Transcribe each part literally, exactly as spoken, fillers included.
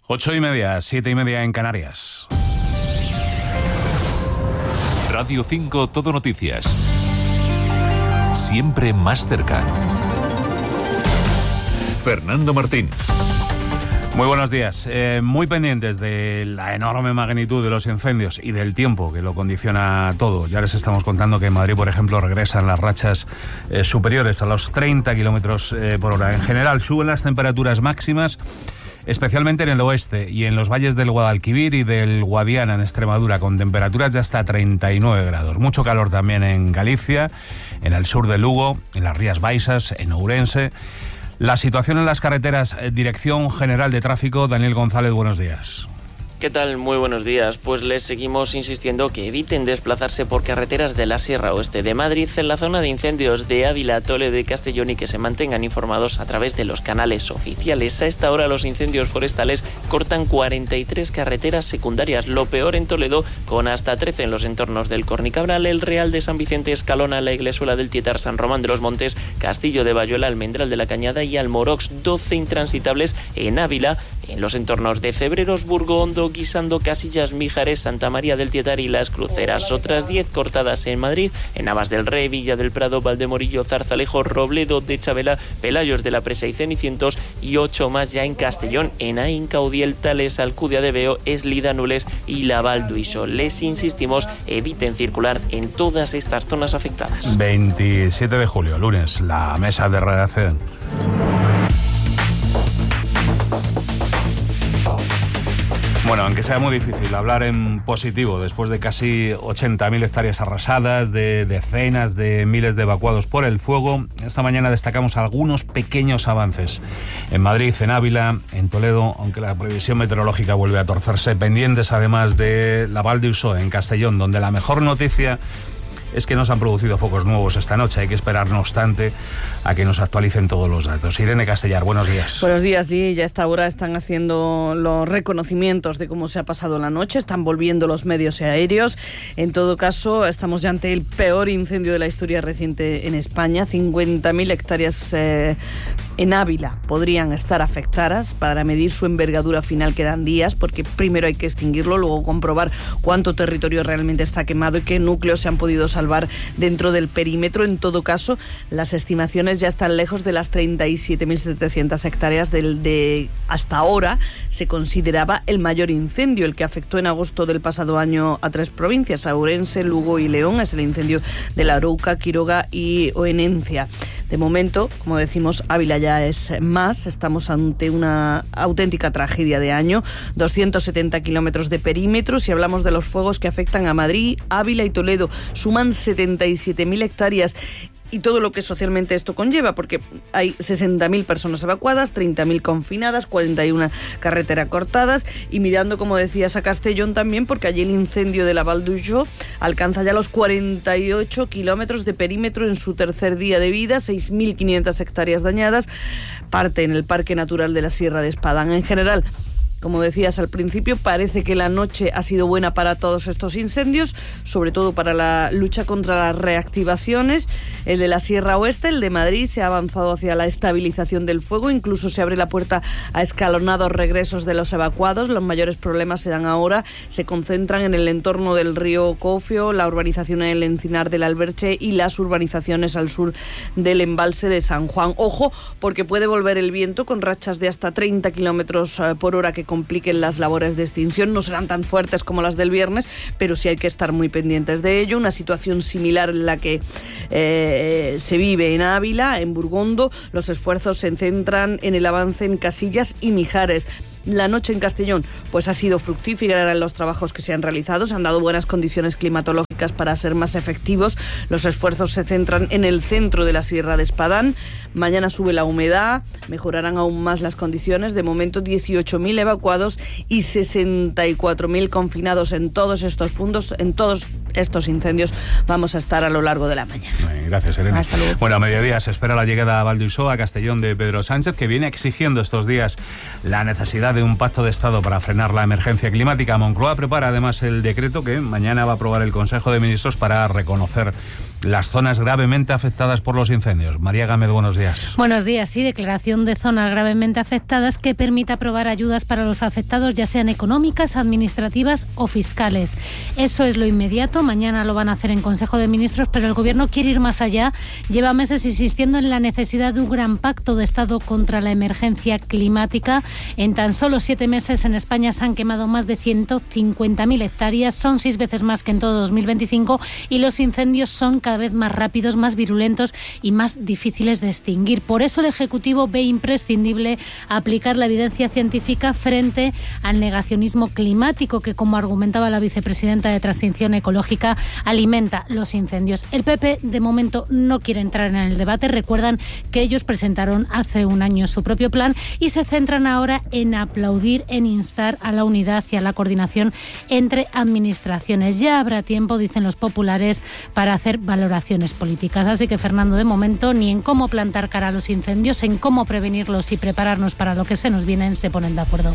Ocho y media, siete y media en Canarias. Radio cinco Todo Noticias. Siempre más cerca. Fernando Martín. Muy buenos días. Eh, muy pendientes de la enorme magnitud de los incendios y del tiempo que lo condiciona todo. Ya les estamos contando que en Madrid, por ejemplo, regresan las rachas eh, superiores a los treinta kilómetros eh, por hora. En general, suben las temperaturas máximas, especialmente en el oeste y en los valles del Guadalquivir y del Guadiana, en Extremadura, con temperaturas de hasta treinta y nueve grados. Mucho calor también en Galicia, en el sur de Lugo, en las Rías Baixas, en Ourense. La situación en las carreteras, Dirección General de Tráfico, Daniel González, buenos días. ¿Qué tal? Muy buenos días. Pues les seguimos insistiendo que eviten desplazarse por carreteras de la Sierra Oeste de Madrid, en la zona de incendios de Ávila, Toledo y Castellón, y que se mantengan informados a través de los canales oficiales. A esta hora los incendios forestales cortan cuarenta y tres carreteras secundarias, lo peor en Toledo, con hasta trece en los entornos del Cornicabral, el Real de San Vicente, Escalona, la Iglesuela del Tietar, San Román de los Montes, Castillo de Bayuela, Almendral de la Cañada y Almorox, doce intransitables en Ávila, en los entornos de Cebreros, Burgo Hondo, Guisando, Casillas, Mijares, Santa María del Tietar y Las Cruceras. Otras diez cortadas en Madrid, en Navas del Rey, Villa del Prado, Valdemorillo, Zarzalejo, Robledo de Chabela, Pelayos de la Presa y Cenicientos, y ocho más ya en Castellón, en Ain, Caudiel, Tales, Alcudia de Veo, Eslida, Nules y Laval d'Uixó. Les insistimos, eviten circular en todas estas zonas afectadas. veintisiete de julio, lunes, la mesa de redacción. Bueno, aunque sea muy difícil hablar en positivo después de casi ochenta mil hectáreas arrasadas, de decenas de miles de evacuados por el fuego, esta mañana destacamos algunos pequeños avances. En Madrid, en Ávila, en Toledo, aunque la previsión meteorológica vuelve a torcerse, pendientes además de Laval d'Uixó, en Castellón, donde la mejor noticia es que no se han producido focos nuevos esta noche. Hay que esperar, no obstante, a que nos actualicen todos los datos. Irene Castellar, buenos días. Buenos días, sí. Ya a esta hora están haciendo los reconocimientos de cómo se ha pasado la noche. Están volviendo los medios aéreos. En todo caso, estamos ya ante el peor incendio de la historia reciente en España. cincuenta mil hectáreas eh, en Ávila podrían estar afectadas. Para medir su envergadura final quedan días, porque primero hay que extinguirlo, luego comprobar cuánto territorio realmente está quemado y qué núcleos se han podido salvar dentro del perímetro. En todo caso, las estimaciones ya están lejos de las treinta y siete mil setecientas hectáreas del de hasta ahora se consideraba el mayor incendio, el que afectó en agosto del pasado año a tres provincias, Ourense, Lugo y León. Es el incendio de La Arouca, Quiroga y Oenencia. De momento, como decimos, Ávila ya es más. Estamos ante una auténtica tragedia de año. doscientos setenta kilómetros de perímetro. Si hablamos de los fuegos que afectan a Madrid, Ávila y Toledo, suman setenta y siete mil hectáreas. Y todo lo que socialmente esto conlleva, porque hay sesenta mil personas evacuadas, treinta mil confinadas, cuarenta y una carreteras cortadas, y mirando, como decías, a Castellón también, porque allí el incendio de Laval d'Uixó alcanza ya los cuarenta y ocho kilómetros de perímetro en su tercer día de vida, seis mil quinientas hectáreas dañadas, parte en el Parque Natural de la Sierra de Espadán. En general, como decías al principio, parece que la noche ha sido buena para todos estos incendios, sobre todo para la lucha contra las reactivaciones. El de la Sierra Oeste, el de Madrid, se ha avanzado hacia la estabilización del fuego, incluso se abre la puerta a escalonados regresos de los evacuados. Los mayores problemas se dan ahora, se concentran en el entorno del río Cofio, la urbanización en el Encinar del Alberche y las urbanizaciones al sur del embalse de San Juan. Ojo, porque puede volver el viento con rachas de hasta treinta kilómetros por hora que compliquen las labores de extinción. No serán tan fuertes como las del viernes, pero sí hay que estar muy pendientes de ello. Una situación similar en la que eh, se vive en Ávila, en Burgondo. Los esfuerzos se centran en el avance en Casillas y Mijares. La noche en Castellón pues ha sido fructífera en los trabajos que se han realizado. Se han dado buenas condiciones climatológicas para ser más efectivos. Los esfuerzos se centran en el centro de la Sierra de Espadán. Mañana sube la humedad, mejorarán aún más las condiciones. De momento dieciocho mil evacuados y sesenta y cuatro mil confinados en todos estos puntos, en todos estos incendios vamos a estar a lo largo de la mañana. Gracias, Elena. Hasta luego. Bueno, a mediodía se espera la llegada a Valdisoa, a Castellón, de Pedro Sánchez, que viene exigiendo estos días la necesidad de un pacto de Estado para frenar la emergencia climática. Moncloa prepara además el decreto que mañana va a aprobar el Consejo de Ministros para reconocer las zonas gravemente afectadas por los incendios. María Gámez, buenos días. Buenos días. Sí, declaración de zonas gravemente afectadas que permite aprobar ayudas para los afectados, ya sean económicas, administrativas o fiscales. Eso es lo inmediato. Mañana lo van a hacer en Consejo de Ministros, pero el Gobierno quiere ir más allá. Lleva meses insistiendo en la necesidad de un gran pacto de Estado contra la emergencia climática. En tan solo siete meses en España se han quemado más de ciento cincuenta mil hectáreas. Son seis veces más que en todo dos mil veinticinco y los incendios son cada vez más rápidos, más virulentos y más difíciles de extinguir. Por eso el Ejecutivo ve imprescindible aplicar la evidencia científica frente al negacionismo climático que, como argumentaba la vicepresidenta de Transición Ecológica, alimenta los incendios. El P P de momento no quiere entrar en el debate. Recuerdan que ellos presentaron hace un año su propio plan y se centran ahora en aplaudir, en instar a la unidad y a la coordinación entre administraciones. Ya habrá tiempo, dicen los populares, para hacer valoraciones políticas. Así que, Fernando, de momento ni en cómo plantar cara a los incendios, en cómo prevenirlos y prepararnos para lo que se nos viene, se ponen de acuerdo.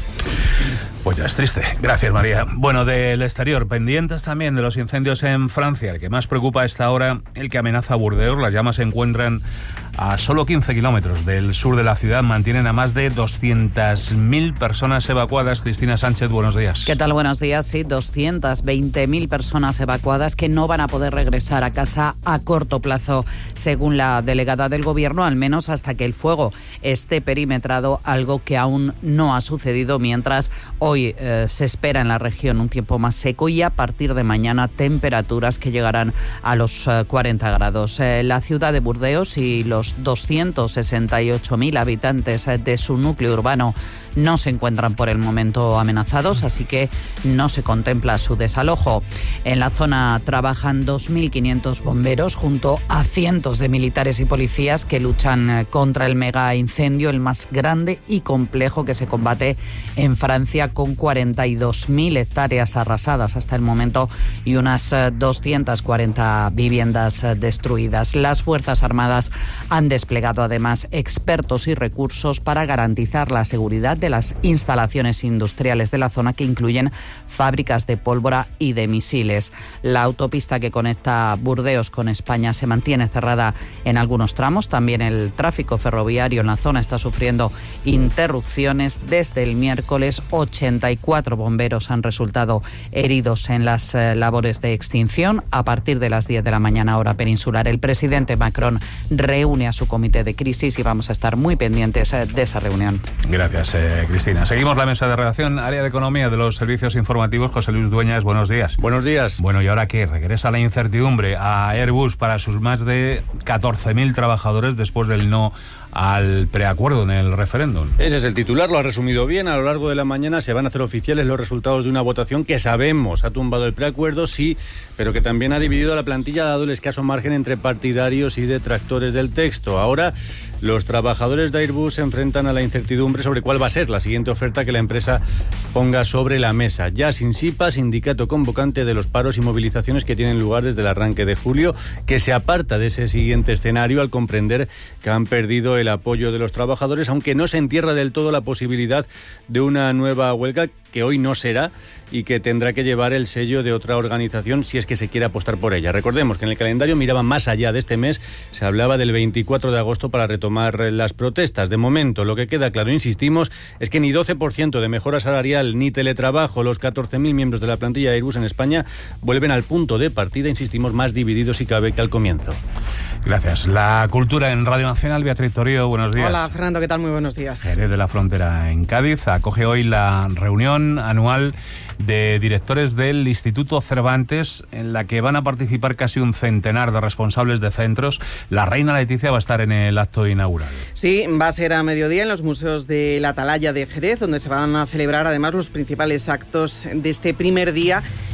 Pues ya es triste. Gracias, María. Bueno, del exterior, pendientes también de los incendios en Francia. El que más preocupa a esta hora, el que amenaza a Burdeos. Las llamas se encuentran a solo quince kilómetros del sur de la ciudad. Mantienen a más de doscientas mil personas evacuadas. Cristina Sánchez, buenos días. ¿Qué tal? Buenos días. Sí, doscientas veinte mil personas evacuadas que no van a poder regresar a casa a corto plazo, según la delegada del Gobierno, al menos hasta que el fuego esté perimetrado, algo que aún no ha sucedido, mientras hoy eh, se espera en la región un tiempo más seco y a partir de mañana temperaturas que llegarán a los eh, cuarenta grados. Eh, la ciudad de Burdeos y los doscientos sesenta y ocho mil habitantes de su núcleo urbano no se encuentran por el momento amenazados, así que no se contempla su desalojo. En la zona trabajan dos mil quinientos bomberos junto a cientos de militares y policías que luchan contra el mega incendio, el más grande y complejo que se combate en Francia, con cuarenta y dos mil hectáreas arrasadas hasta el momento y unas doscientas cuarenta viviendas destruidas. Las Fuerzas Armadas han desplegado además expertos y recursos para garantizar la seguridad de las instalaciones industriales de la zona, que incluyen fábricas de pólvora y de misiles. La autopista que conecta Burdeos con España se mantiene cerrada en algunos tramos. También el tráfico ferroviario en la zona está sufriendo interrupciones. Desde el miércoles, ochenta y cuatro bomberos han resultado heridos en las eh, labores de extinción. A partir de las diez de la mañana, hora peninsular, el presidente Macron reúne a su comité de crisis y vamos a estar muy pendientes eh, de esa reunión. Gracias, eh, Cristina. Seguimos la mesa de redacción, área de economía de los servicios informativos. José Luis Dueñas, buenos días. Buenos días. Bueno, ¿y ahora qué? Regresa la incertidumbre a Airbus para sus más de catorce mil trabajadores después del no al preacuerdo en el referéndum. Ese es el titular, lo ha resumido bien. A lo largo de la mañana se van a hacer oficiales los resultados de una votación que sabemos ha tumbado el preacuerdo, sí, pero que también ha dividido a la plantilla, dado el escaso margen entre partidarios y detractores del texto. Ahora los trabajadores de Airbus se enfrentan a la incertidumbre sobre cuál va a ser la siguiente oferta que la empresa ponga sobre la mesa. Ya sin SIPA, sindicato convocante de los paros y movilizaciones que tienen lugar desde el arranque de julio, que se aparta de ese siguiente escenario al comprender que han perdido el apoyo de los trabajadores, aunque no se entierra del todo la posibilidad de una nueva huelga, que hoy no será y que tendrá que llevar el sello de otra organización si es que se quiere apostar por ella. Recordemos que en el calendario miraba más allá de este mes, se hablaba del veinticuatro de agosto para retomar las protestas. De momento, lo que queda claro, insistimos, es que ni doce por ciento de mejora salarial ni teletrabajo, los catorce mil miembros de la plantilla de Airbus en España vuelven al punto de partida, insistimos, más divididos si cabe que al comienzo. Gracias. La cultura en Radio Nacional, Beatriz Torío, buenos días. Hola, Fernando, ¿qué tal? Muy buenos días. Jerez de la Frontera, en Cádiz, acoge hoy la reunión anual de directores del Instituto Cervantes, en la que van a participar casi un centenar de responsables de centros. La reina Leticia va a estar en el acto inaugural. Sí, va a ser a mediodía en los museos de la Atalaya de Jerez, donde se van a celebrar además los principales actos de este primer día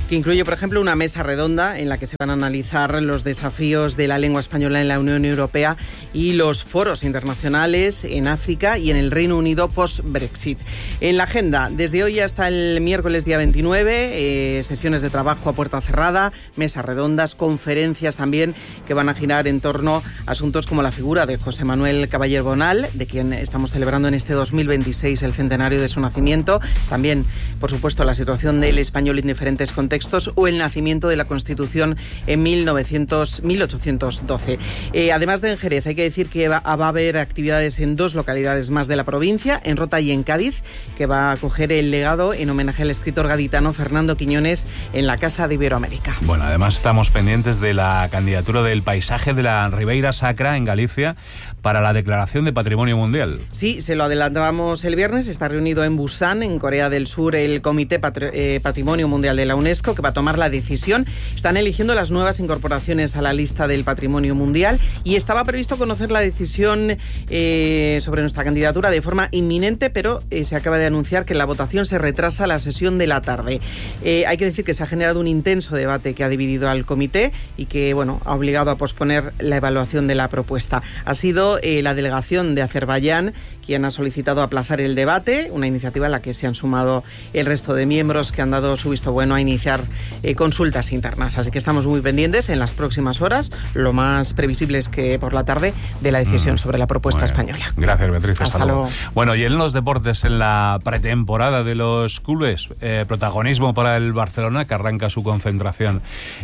que incluye, por ejemplo, una mesa redonda en la que se van a analizar los desafíos de la lengua española en la Unión Europea y los foros internacionales en África y en el Reino Unido post-Brexit. En la agenda, desde hoy hasta el miércoles día veintinueve, eh, sesiones de trabajo a puerta cerrada, mesas redondas, conferencias también que van a girar en torno a asuntos como la figura de José Manuel Caballero Bonal, de quien estamos celebrando en este dos mil veintiséis el centenario de su nacimiento. También, por supuesto, la situación del español en diferentes contextos o el nacimiento de la Constitución en mil novecientos, mil ochocientos doce. Eh, además de en Jerez, hay que decir que va, va a haber actividades en dos localidades más de la provincia, en Rota y en Cádiz, que va a acoger el legado en homenaje al escritor gaditano Fernando Quiñones en la Casa de Iberoamérica. Bueno, además estamos pendientes de la candidatura del paisaje de la Ribeira Sacra en Galicia para la declaración de Patrimonio Mundial. Sí, se lo adelantábamos el viernes. Está reunido en Busan, en Corea del Sur, el Comité Patri- eh, Patrimonio Mundial de la UNESCO, que va a tomar la decisión. Están eligiendo las nuevas incorporaciones a la lista del Patrimonio Mundial y estaba previsto conocer la decisión eh, sobre nuestra candidatura de forma inminente, pero eh, se acaba de anunciar que la votación se retrasa a la sesión de la tarde. Eh, hay que decir que se ha generado un intenso debate que ha dividido al comité y que, bueno, ha obligado a posponer la evaluación de la propuesta. Ha sido eh, la delegación de Azerbaiyán quien ha solicitado aplazar el debate, una iniciativa a la que se han sumado el resto de miembros que han dado su visto bueno a iniciar eh, consultas internas. Así que estamos muy pendientes en las próximas horas, lo más previsible es que por la tarde, de la decisión mm. sobre la propuesta española. Gracias, Beatriz. Hasta, Hasta luego. luego. Bueno, y en los deportes, en la pretemporada de los clubes, eh, protagonismo para el Barcelona, que arranca su concentración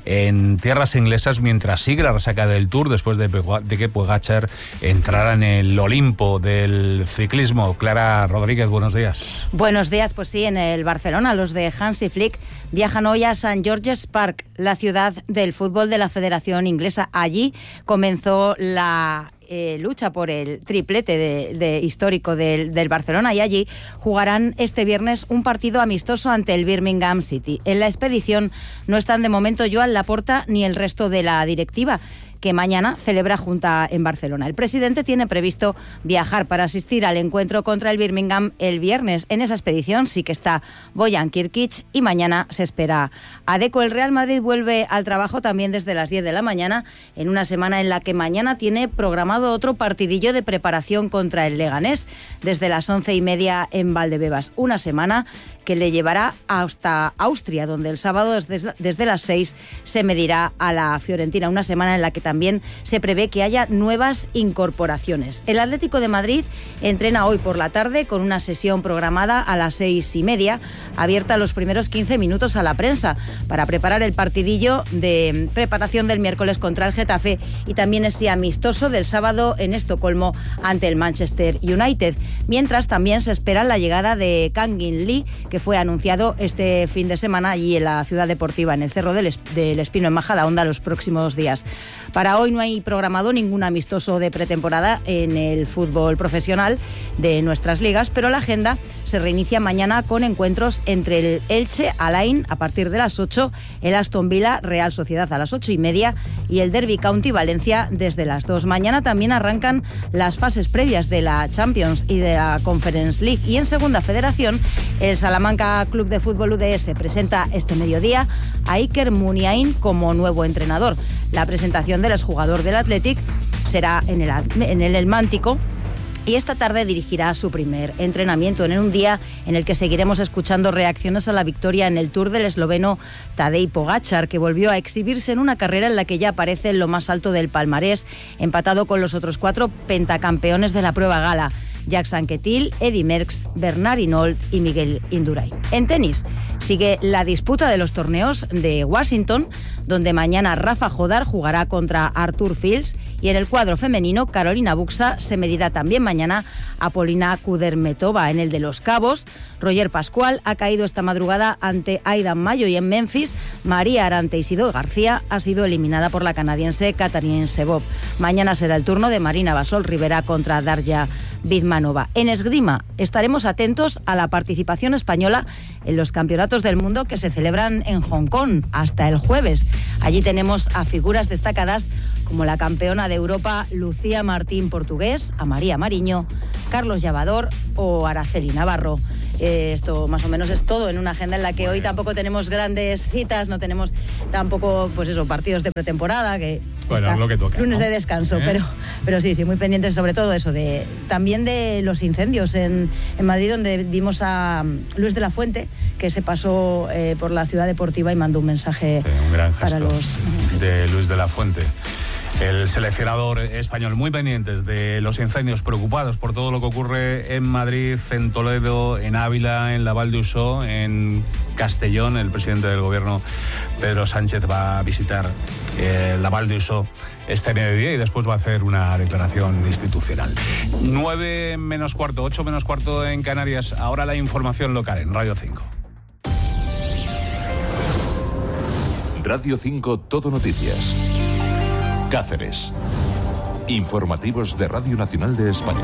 en tierras inglesas mientras sigue la resaca del Tour después de, de que Pogačar entrara en el Olimpo del ciclismo. Clara Rodríguez, buenos días. Buenos días, pues sí, en el Barcelona los de Hansi Flick viajan hoy a Saint George's Park, la ciudad del fútbol de la Federación Inglesa. Allí comenzó la eh, lucha por el triplete de, de histórico del, del Barcelona y allí jugarán este viernes un partido amistoso ante el Birmingham City. En la expedición no están de momento Joan Laporta ni el resto de la directiva, que mañana celebra junta en Barcelona. El presidente tiene previsto viajar para asistir al encuentro contra el Birmingham el viernes. En esa expedición sí que está Bojan Kirkic y mañana se espera a Deco. El Real Madrid vuelve al trabajo también desde las diez de la mañana, en una semana en la que mañana tiene programado otro partidillo de preparación contra el Leganés, desde las once y media en Valdebebas. Una semana que le llevará hasta Austria, donde el sábado desde, desde las seis se medirá a la Fiorentina. Una semana en la que también se prevé que haya nuevas incorporaciones. El Atlético de Madrid entrena hoy por la tarde con una sesión programada a las seis y media, abierta los primeros quince minutos a la prensa, para preparar el partidillo de preparación del miércoles contra el Getafe y también ese amistoso del sábado en Estocolmo ante el Manchester United. Mientras también se espera la llegada de Kangin Lee, que fue anunciado este fin de semana allí en la ciudad deportiva, en el Cerro del, Esp- del Espino, en Majadahonda, los próximos días. Para hoy no hay programado ningún amistoso de pretemporada en el fútbol profesional de nuestras ligas, pero la agenda se reinicia mañana con encuentros entre el Elche, Alain, a partir de las ocho, el Aston Villa, Real Sociedad a las ocho y media y el Derby County Valencia desde las dos. Mañana también arrancan las fases previas de la Champions y de la Conference League. Y en Segunda Federación, el Salamanca Club de Fútbol U D S presenta este mediodía a Iker Muniain como nuevo entrenador. La presentación del exjugador del Athletic será en el, en el El Mántico, y esta tarde dirigirá su primer entrenamiento en un día en el que seguiremos escuchando reacciones a la victoria en el Tour del esloveno Tadej Pogačar, que volvió a exhibirse en una carrera en la que ya aparece en lo más alto del palmarés, empatado con los otros cuatro pentacampeones de la prueba gala: Jacques Anquetil, Eddy Merckx, Bernard Hinault y Miguel Indurain. En tenis sigue la disputa de los torneos de Washington, donde mañana Rafa Jodar jugará contra Arthur Fils, y en el cuadro femenino Carolina Buxa se medirá también mañana a Polina Kudermetova. En el de Los Cabos, Roger Pascual ha caído esta madrugada ante Aidan Mayo, y en Memphis María Arante Isidro García ha sido eliminada por la canadiense Katarina Sebov. Mañana será el turno de Marina Basol Rivera contra Darja Vidmanova. En esgrima estaremos atentos a la participación española en los campeonatos del mundo que se celebran en Hong Kong hasta el jueves. Allí tenemos a figuras destacadas como la campeona de Europa Lucía Martín Portugués, a María Mariño, Carlos Llavador o Araceli Navarro. Eh, esto más o menos es todo en una agenda en la que hoy tampoco tenemos grandes citas, no tenemos tampoco, pues eso, partidos de pretemporada, que bueno, es lo que toca, lunes ¿no? de descanso, ¿Eh? pero, pero sí, sí, muy pendientes sobre todo eso, de también de los incendios en, en Madrid, donde vimos a Luis de la Fuente, que se pasó eh, por la ciudad deportiva y mandó un mensaje sí, un gran para gesto los... de Luis de la Fuente. El seleccionador español, muy pendientes de los incendios, preocupados por todo lo que ocurre en Madrid, en Toledo, en Ávila, en la Val d'Uixó, en Castellón. El presidente del gobierno, Pedro Sánchez, va a visitar eh, la Val d'Uixó este mediodía y después va a hacer una declaración institucional. nueve menos cuarto, ocho menos cuarto en Canarias. Ahora la información local en Radio cinco. Radio cinco Todo Noticias. Cáceres. Informativos de Radio Nacional de España.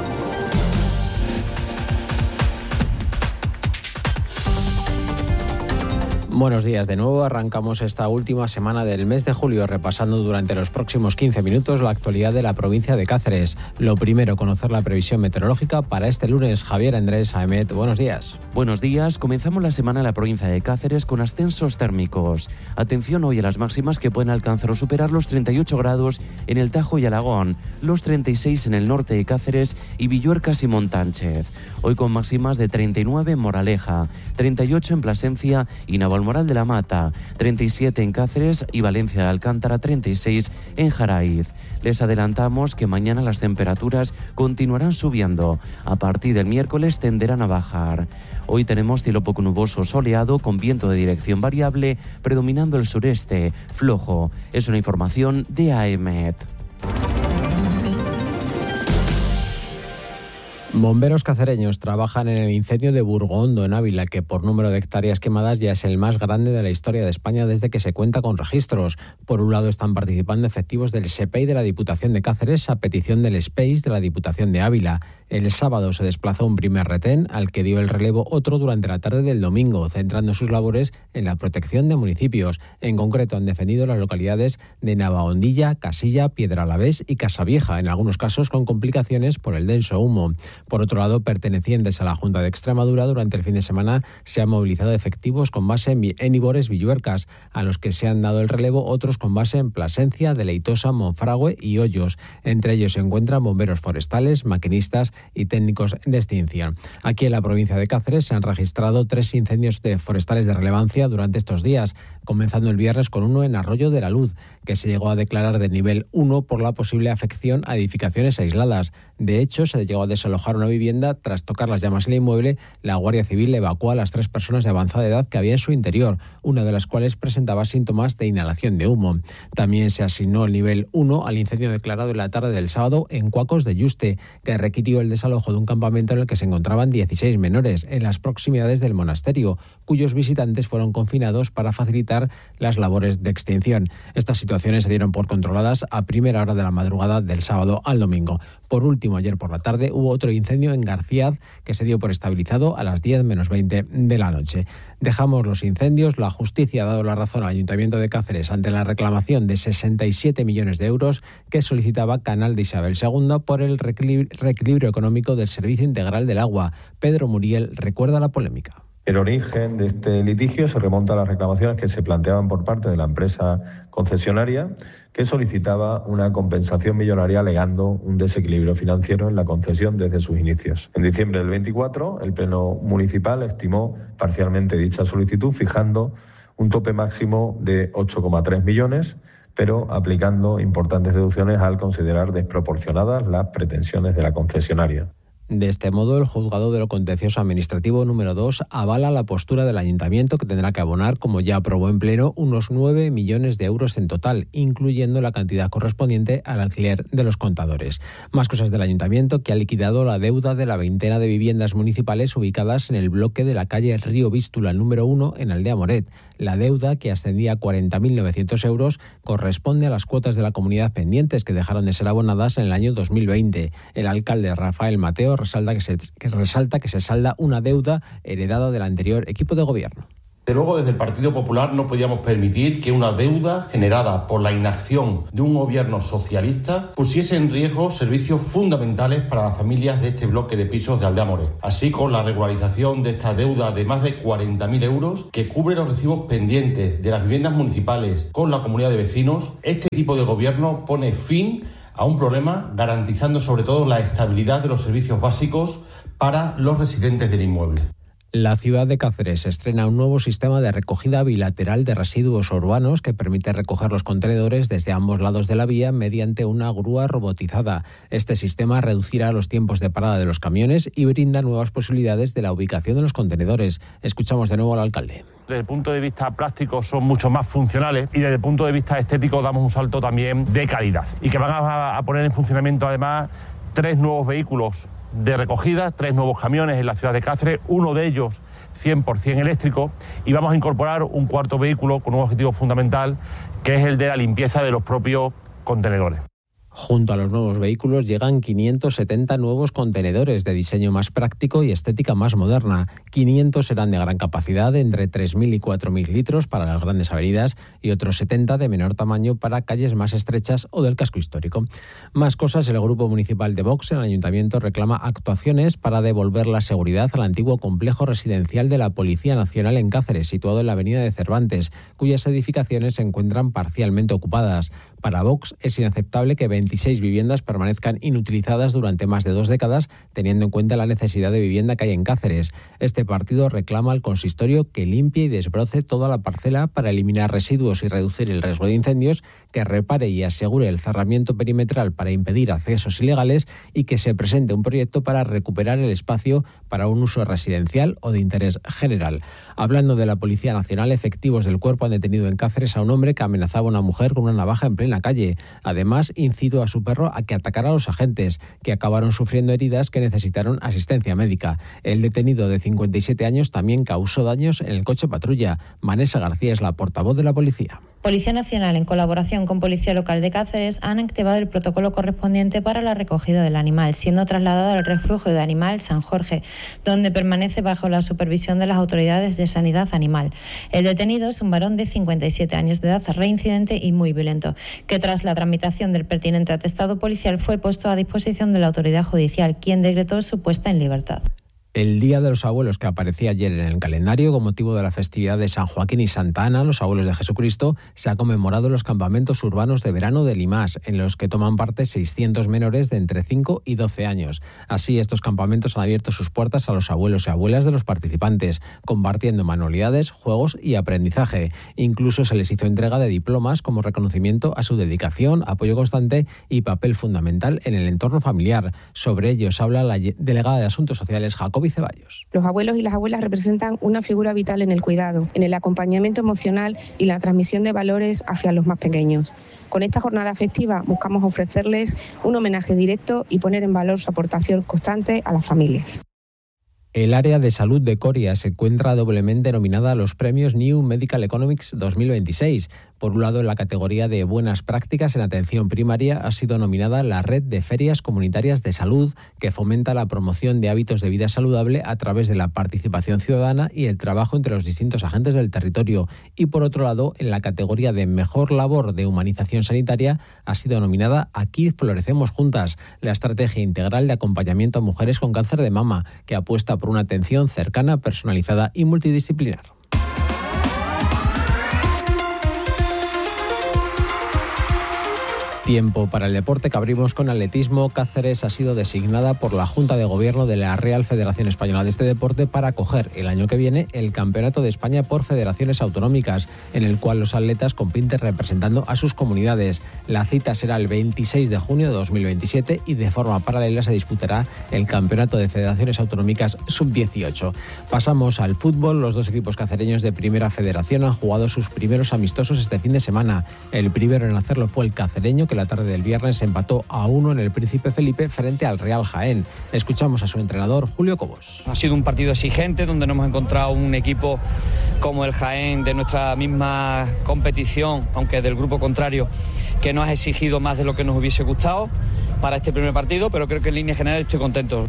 Buenos días de nuevo. Arrancamos esta última semana del mes de julio repasando durante los próximos quince minutos la actualidad de la provincia de Cáceres. Lo primero, conocer la previsión meteorológica para este lunes. Javier Andrés Aemet, buenos días. Buenos días. Comenzamos la semana en la provincia de Cáceres con ascensos térmicos. Atención hoy a las máximas que pueden alcanzar o superar los treinta y ocho grados en el Tajo y Alagón, los treinta y seis en el norte de Cáceres y Villuercas y Montánchez. Hoy con máximas de treinta y nueve en Moraleja, treinta y ocho en Plasencia y Navalmoral de la Mata, treinta y siete en Cáceres y Valencia de Alcántara, treinta y seis en Jaraiz. Les adelantamos que mañana las temperaturas continuarán subiendo. A partir del miércoles tenderán a bajar. Hoy tenemos cielo poco nuboso soleado con viento de dirección variable predominando el sureste, flojo. Es una información de AEMET. Bomberos cacereños trabajan en el incendio de Burgondo, en Ávila, que por número de hectáreas quemadas ya es el más grande de la historia de España desde que se cuenta con registros. Por un lado están participando efectivos del S E P E I de la Diputación de Cáceres a petición del S P E I S de la Diputación de Ávila. El sábado se desplazó un primer retén, al que dio el relevo otro durante la tarde del domingo, centrando sus labores en la protección de municipios. En concreto han defendido las localidades de Navahondilla, Casilla, Piedralavés y Casavieja, en algunos casos con complicaciones por el denso humo. Por otro lado, pertenecientes a la Junta de Extremadura, durante el fin de semana se han movilizado efectivos con base en Ibores, Villuercas, a los que se han dado el relevo otros con base en Plasencia, Deleitosa, Monfragüe y Hoyos. Entre ellos se encuentran bomberos forestales, maquinistas y técnicos de extinción. Aquí en la provincia de Cáceres se han registrado tres incendios de forestales de relevancia durante estos días, comenzando el viernes con uno en Arroyo de la Luz, que se llegó a declarar de nivel uno por la posible afección a edificaciones aisladas. De hecho, se llegó a desalojar una vivienda. Tras tocar las llamas en el inmueble, la Guardia Civil evacuó a las tres personas de avanzada edad que había en su interior, una de las cuales presentaba síntomas de inhalación de humo. También se asignó el nivel uno al incendio declarado en la tarde del sábado en Cuacos de Yuste, que requirió el desalojo de un campamento en el que se encontraban dieciséis menores en las proximidades del monasterio, cuyos visitantes fueron confinados para facilitar las labores de extinción. Estas situaciones se dieron por controladas a primera hora de la madrugada del sábado al domingo. Por último, ayer por la tarde hubo otro incendio en García que se dio por estabilizado a las diez menos veinte de la noche. Dejamos los incendios. La justicia ha dado la razón al Ayuntamiento de Cáceres ante la reclamación de sesenta y siete millones de euros que solicitaba Canal de Isabel segunda por el reequilibrio económico del Servicio Integral del Agua. Pedro Muriel recuerda la polémica. El origen de este litigio se remonta a las reclamaciones que se planteaban por parte de la empresa concesionaria, que solicitaba una compensación millonaria alegando un desequilibrio financiero en la concesión desde sus inicios. En diciembre del veinticuatro, el Pleno Municipal estimó parcialmente dicha solicitud, fijando un tope máximo de ocho coma tres millones, pero aplicando importantes deducciones al considerar desproporcionadas las pretensiones de la concesionaria. De este modo, el Juzgado de lo Contencioso Administrativo número dos avala la postura del Ayuntamiento, que tendrá que abonar, como ya aprobó en pleno, unos nueve millones de euros en total, incluyendo la cantidad correspondiente al alquiler de los contadores. Más cosas del Ayuntamiento, que ha liquidado la deuda de la veintena de viviendas municipales ubicadas en el bloque de la calle Río Vístula número uno en Aldea Moret. La deuda, que ascendía a cuarenta mil novecientos euros, corresponde a las cuotas de la comunidad pendientes que dejaron de ser abonadas en el año dos mil veinte. El alcalde Rafael Mateo resalta que se, que resalta que se salda una deuda heredada del anterior equipo de gobierno. De luego, desde el Partido Popular no podíamos permitir que una deuda generada por la inacción de un gobierno socialista pusiese en riesgo servicios fundamentales para las familias de este bloque de pisos de Aldea-More. Así, con la regularización de esta deuda de más de cuarenta mil euros que cubre los recibos pendientes de las viviendas municipales con la comunidad de vecinos, este equipo de gobierno pone fin a un problema, garantizando sobre todo la estabilidad de los servicios básicos para los residentes del inmueble. La ciudad de Cáceres estrena un nuevo sistema de recogida bilateral de residuos urbanos que permite recoger los contenedores desde ambos lados de la vía mediante una grúa robotizada. Este sistema reducirá los tiempos de parada de los camiones y brinda nuevas posibilidades de la ubicación de los contenedores. Escuchamos de nuevo al alcalde. Desde el punto de vista práctico son mucho más funcionales y desde el punto de vista estético damos un salto también de calidad. Y que van a, a poner en funcionamiento además tres nuevos vehículos de recogida, tres nuevos camiones en la ciudad de Cáceres, uno de ellos cien por ciento eléctrico, y vamos a incorporar un cuarto vehículo con un objetivo fundamental, que es el de la limpieza de los propios contenedores. Junto a los nuevos vehículos llegan quinientos setenta nuevos contenedores de diseño más práctico y estética más moderna. quinientos serán de gran capacidad, entre tres mil y cuatro mil litros para las grandes avenidas, y otros setenta de menor tamaño para calles más estrechas o del casco histórico. Más cosas, el Grupo Municipal de Vox en el Ayuntamiento reclama actuaciones para devolver la seguridad al antiguo complejo residencial de la Policía Nacional en Cáceres, situado en la avenida de Cervantes, cuyas edificaciones se encuentran parcialmente ocupadas. Para Vox es inaceptable que veintiséis viviendas permanezcan inutilizadas durante más de dos décadas, teniendo en cuenta la necesidad de vivienda que hay en Cáceres. Este partido reclama al consistorio que limpie y desbroce toda la parcela para eliminar residuos y reducir el riesgo de incendios, que repare y asegure el cerramiento perimetral para impedir accesos ilegales y que se presente un proyecto para recuperar el espacio para un uso residencial o de interés general. Hablando de la Policía Nacional, efectivos del cuerpo han detenido en Cáceres a un hombre que amenazaba a una mujer con una navaja en plena calle. Además, incitó a su perro a que atacara a los agentes, que acabaron sufriendo heridas que necesitaron asistencia médica. El detenido de cincuenta y siete años también causó daños en el coche patrulla. Vanessa García es la portavoz de la policía. Policía Nacional, en colaboración con Policía Local de Cáceres, han activado el protocolo correspondiente para la recogida del animal, siendo trasladado al refugio de animal San Jorge, donde permanece bajo la supervisión de las autoridades de sanidad animal. El detenido es un varón de cincuenta y siete años de edad, reincidente y muy violento, que tras la tramitación del pertinente atestado policial fue puesto a disposición de la autoridad judicial, quien decretó su puesta en libertad. El Día de los Abuelos, que aparecía ayer en el calendario con motivo de la festividad de San Joaquín y Santa Ana, los abuelos de Jesucristo, se ha conmemorado en los campamentos urbanos de verano de Limás, en los que toman parte seiscientos menores de entre cinco y doce años. Así, estos campamentos han abierto sus puertas a los abuelos y abuelas de los participantes, compartiendo manualidades, juegos y aprendizaje. Incluso se les hizo entrega de diplomas como reconocimiento a su dedicación, apoyo constante y papel fundamental en el entorno familiar. Sobre ellos habla la delegada de Asuntos Sociales, Jacob Ceballos. Los abuelos y las abuelas representan una figura vital en el cuidado, en el acompañamiento emocional y la transmisión de valores hacia los más pequeños. Con esta jornada festiva buscamos ofrecerles un homenaje directo y poner en valor su aportación constante a las familias. El área de salud de Coria se encuentra doblemente nominada a los premios New Medical Economics dos mil veintiséis. Por un lado, en la categoría de Buenas Prácticas en Atención Primaria ha sido nominada la Red de Ferias Comunitarias de Salud, que fomenta la promoción de hábitos de vida saludable a través de la participación ciudadana y el trabajo entre los distintos agentes del territorio. Y por otro lado, en la categoría de Mejor Labor de Humanización Sanitaria ha sido nominada Aquí Florecemos Juntas, la estrategia integral de acompañamiento a mujeres con cáncer de mama, que apuesta por una atención cercana, personalizada y multidisciplinar. Tiempo para el deporte, que abrimos con atletismo. Cáceres ha sido designada por la Junta de Gobierno de la Real Federación Española de este deporte para acoger el año que viene el Campeonato de España por Federaciones Autonómicas, en el cual los atletas compiten representando a sus comunidades. La cita será el veintiséis de junio de dos mil veintisiete y de forma paralela se disputará el Campeonato de Federaciones Autonómicas sub dieciocho. Pasamos al fútbol. Los dos equipos cacereños de Primera Federación han jugado sus primeros amistosos este fin de semana. El primero en hacerlo fue el cacereño, que la tarde del viernes empató a uno en el Príncipe Felipe frente al Real Jaén. Escuchamos a su entrenador, Julio Cobos. Ha sido un partido exigente donde nos hemos encontrado un equipo como el Jaén de nuestra misma competición, aunque del grupo contrario, que nos ha exigido más de lo que nos hubiese gustado para este primer partido, pero creo que en línea general estoy contento.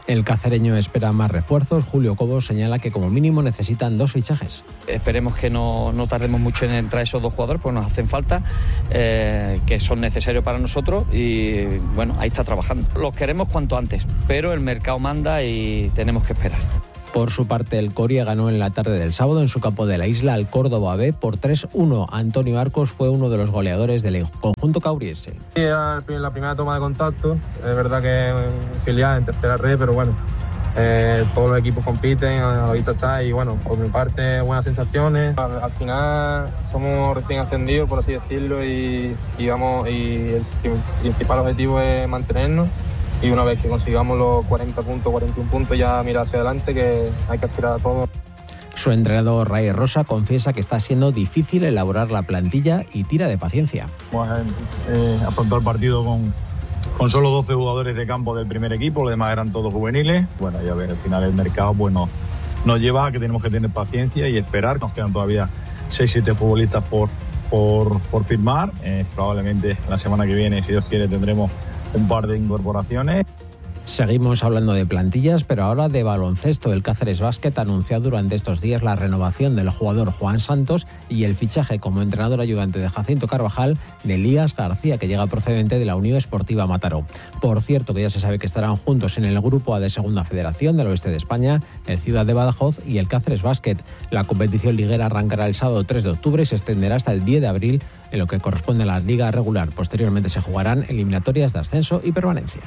El cacereño espera más refuerzos. Julio Cobos señala que como mínimo necesitan dos fichajes. Esperemos que no, no tardemos mucho en entrar esos dos jugadores, porque nos hacen falta, eh, que son necesarios para nosotros y bueno, ahí está trabajando. Los queremos cuanto antes, pero el mercado manda y tenemos que esperar. Por su parte, el Coria ganó en la tarde del sábado en su campo de la Isla al Córdoba B por tres uno. Antonio Arcos fue uno de los goleadores del conjunto cauriense. Sí, era la primera toma de contacto, es verdad que filial en tercera red, pero bueno, eh, todos los equipos compiten, a la vista está y bueno, por mi parte buenas sensaciones. Al, al final somos recién ascendidos, por así decirlo, y, y, vamos, y el principal objetivo es mantenernos. Y una vez que consigamos los cuarenta puntos, cuarenta y uno puntos, ya mirar hacia adelante, que hay que aspirar a todo. Su entrenador Ray Rosa confiesa que está siendo difícil elaborar la plantilla y tira de paciencia. Vamos a eh, afrontar el partido con, con solo doce jugadores de campo del primer equipo, los demás eran todos juveniles. Bueno, ya ver, al final el mercado pues, nos, nos lleva a que tenemos que tener paciencia y esperar. Nos quedan todavía seis siete futbolistas por, por, por firmar. Eh, probablemente la semana que viene, si Dios quiere, tendremos un par de incorporaciones. Seguimos hablando de plantillas, pero ahora de baloncesto. El Cáceres Basket ha anunciado durante estos días la renovación del jugador Juan Santos y el fichaje como entrenador ayudante de Jacinto Carvajal de Elías García, que llega procedente de la Unión Esportiva Mataró. Por cierto, que ya se sabe que estarán juntos en el Grupo A de Segunda Federación del Oeste de España, el Ciudad de Badajoz y el Cáceres Basket. La competición liguera arrancará el sábado tres de octubre y se extenderá hasta el diez de abril, en lo que corresponde a la liga regular. Posteriormente se jugarán eliminatorias de ascenso y permanencia.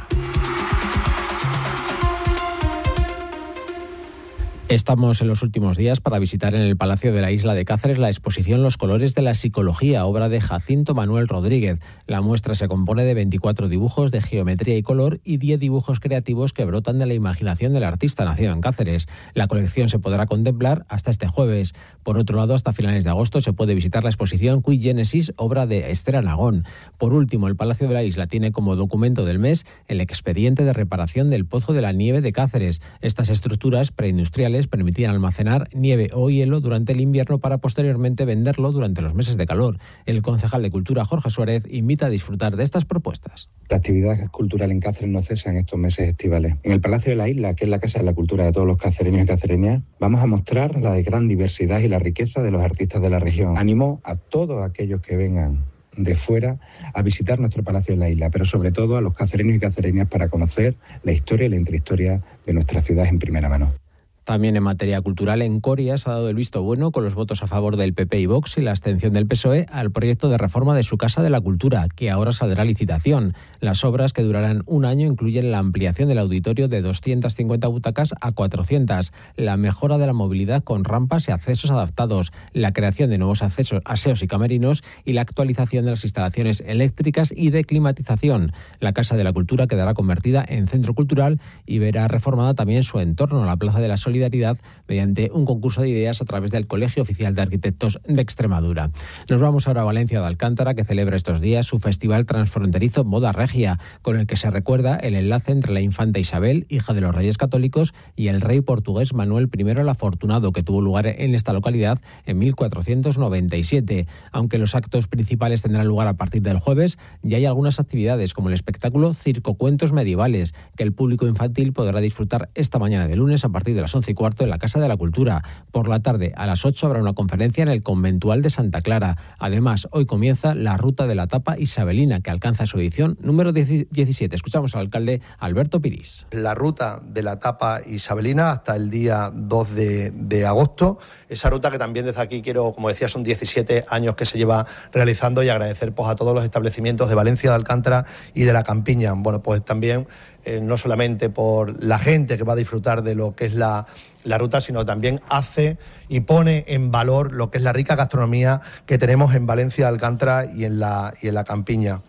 Estamos en los últimos días para visitar en el Palacio de la Isla de Cáceres la exposición Los colores de la psicología, obra de Jacinto Manuel Rodríguez. La muestra se compone de veinticuatro dibujos de geometría y color y diez dibujos creativos que brotan de la imaginación del artista nacido en Cáceres. La colección se podrá contemplar hasta este jueves. Por otro lado, hasta finales de agosto se puede visitar la exposición Qui Genesis, obra de Esther Anagón. Por último, el Palacio de la Isla tiene como documento del mes el expediente de reparación del Pozo de la Nieve de Cáceres. Estas estructuras preindustriales permitían almacenar nieve o hielo durante el invierno para posteriormente venderlo durante los meses de calor. El concejal de Cultura, Jorge Suárez, invita a disfrutar de estas propuestas. La actividad cultural en Cáceres no cesa en estos meses estivales. En el Palacio de la Isla, que es la casa de la cultura de todos los cacereños y cacereñas, vamos a mostrar la gran diversidad y la riqueza de los artistas de la región. Animo a todos aquellos que vengan de fuera a visitar nuestro Palacio de la Isla, pero sobre todo a los cacereños y cacereñas para conocer la historia y la intrahistoria de nuestra ciudad en primera mano. También en materia cultural, en Coria se ha dado el visto bueno con los votos a favor del P P y Vox y la abstención del P S O E al proyecto de reforma de su Casa de la Cultura, que ahora saldrá a licitación. Las obras, que durarán un año, incluyen la ampliación del auditorio de doscientas cincuenta butacas a cuatrocientas, la mejora de la movilidad con rampas y accesos adaptados, la creación de nuevos accesos, aseos y camerinos y la actualización de las instalaciones eléctricas y de climatización. La Casa de la Cultura quedará convertida en centro cultural y verá reformada también su entorno, la Plaza de la Solidaridad, mediante un concurso de ideas a través del Colegio Oficial de Arquitectos de Extremadura. Nos vamos ahora a Valencia de Alcántara, que celebra estos días su festival transfronterizo Boda Regia, con el que se recuerda el enlace entre la infanta Isabel, hija de los Reyes Católicos, y el rey portugués Manuel primero el Afortunado, que tuvo lugar en esta localidad en mil cuatrocientos noventa y siete. Aunque los actos principales tendrán lugar a partir del jueves, ya hay algunas actividades como el espectáculo Circo Cuentos Medievales, que el público infantil podrá disfrutar esta mañana de lunes a partir de las once y cuarto en la Casa de la Cultura. Por la tarde, a las ocho, habrá una conferencia en el Conventual de Santa Clara. Además, hoy comienza la Ruta de la Tapa Isabelina, que alcanza su edición número diecisiete. Escuchamos al alcalde Alberto Piris. La Ruta de la Tapa Isabelina hasta el día dos de, de agosto. Esa ruta que también desde aquí quiero, como decía, son diecisiete años que se lleva realizando, y agradecer pues a todos los establecimientos de Valencia, de Alcántara y de la Campiña. Bueno, pues también Eh, no solamente por la gente que va a disfrutar de lo que es la, la ruta, sino también hace y pone en valor lo que es la rica gastronomía que tenemos en Valencia, Alcántara y en la, y en la Campiña.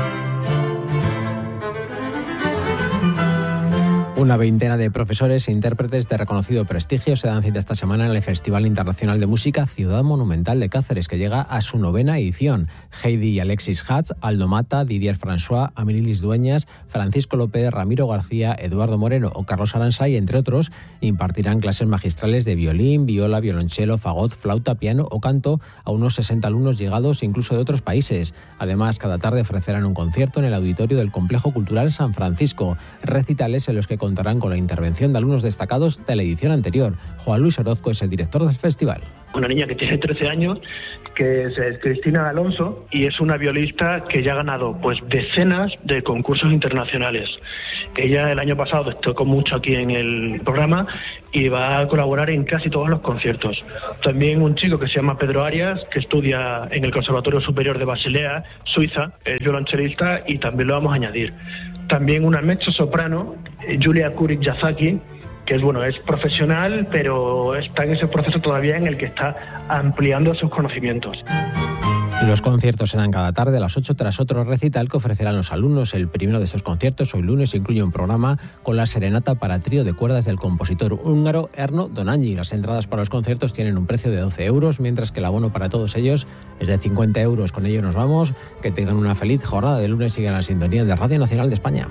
Una veintena de profesores e intérpretes de reconocido prestigio se dan cita esta semana en el Festival Internacional de Música Ciudad Monumental de Cáceres, que llega a su novena edición. Heidi y Alexis Hatz, Aldo Mata, Didier François, Amirilis Dueñas, Francisco López, Ramiro García, Eduardo Moreno o Carlos Aransay, entre otros, impartirán clases magistrales de violín, viola, violonchelo, fagot, flauta, piano o canto a unos sesenta alumnos llegados incluso de otros países. Además, cada tarde ofrecerán un concierto en el auditorio del Complejo Cultural San Francisco, recitales en los que contarán con la intervención de alumnos destacados de la edición anterior. Juan Luis Orozco es el director del festival. Una niña que tiene trece años, que es Cristina Alonso, y es una violista que ya ha ganado pues decenas de concursos internacionales. Ella el año pasado tocó mucho aquí en el programa y va a colaborar en casi todos los conciertos. También un chico que se llama Pedro Arias, que estudia en el Conservatorio Superior de Basilea, Suiza, es violonchelista, y también lo vamos a añadir. También una mezzo-soprano, Julia Kurik-Yazaki, que es bueno, es profesional, pero está en ese proceso todavía en el que está ampliando sus conocimientos. Los conciertos serán cada tarde a las ocho tras otro recital que ofrecerán los alumnos. El primero de estos conciertos, hoy lunes, incluye un programa con la serenata para trío de cuerdas del compositor húngaro Erno Donanyi. Las entradas para los conciertos tienen un precio de doce euros, mientras que el abono para todos ellos es de cincuenta euros. Con ello nos vamos. Que tengan una feliz jornada de lunes y sigan la sintonía de Radio Nacional de España.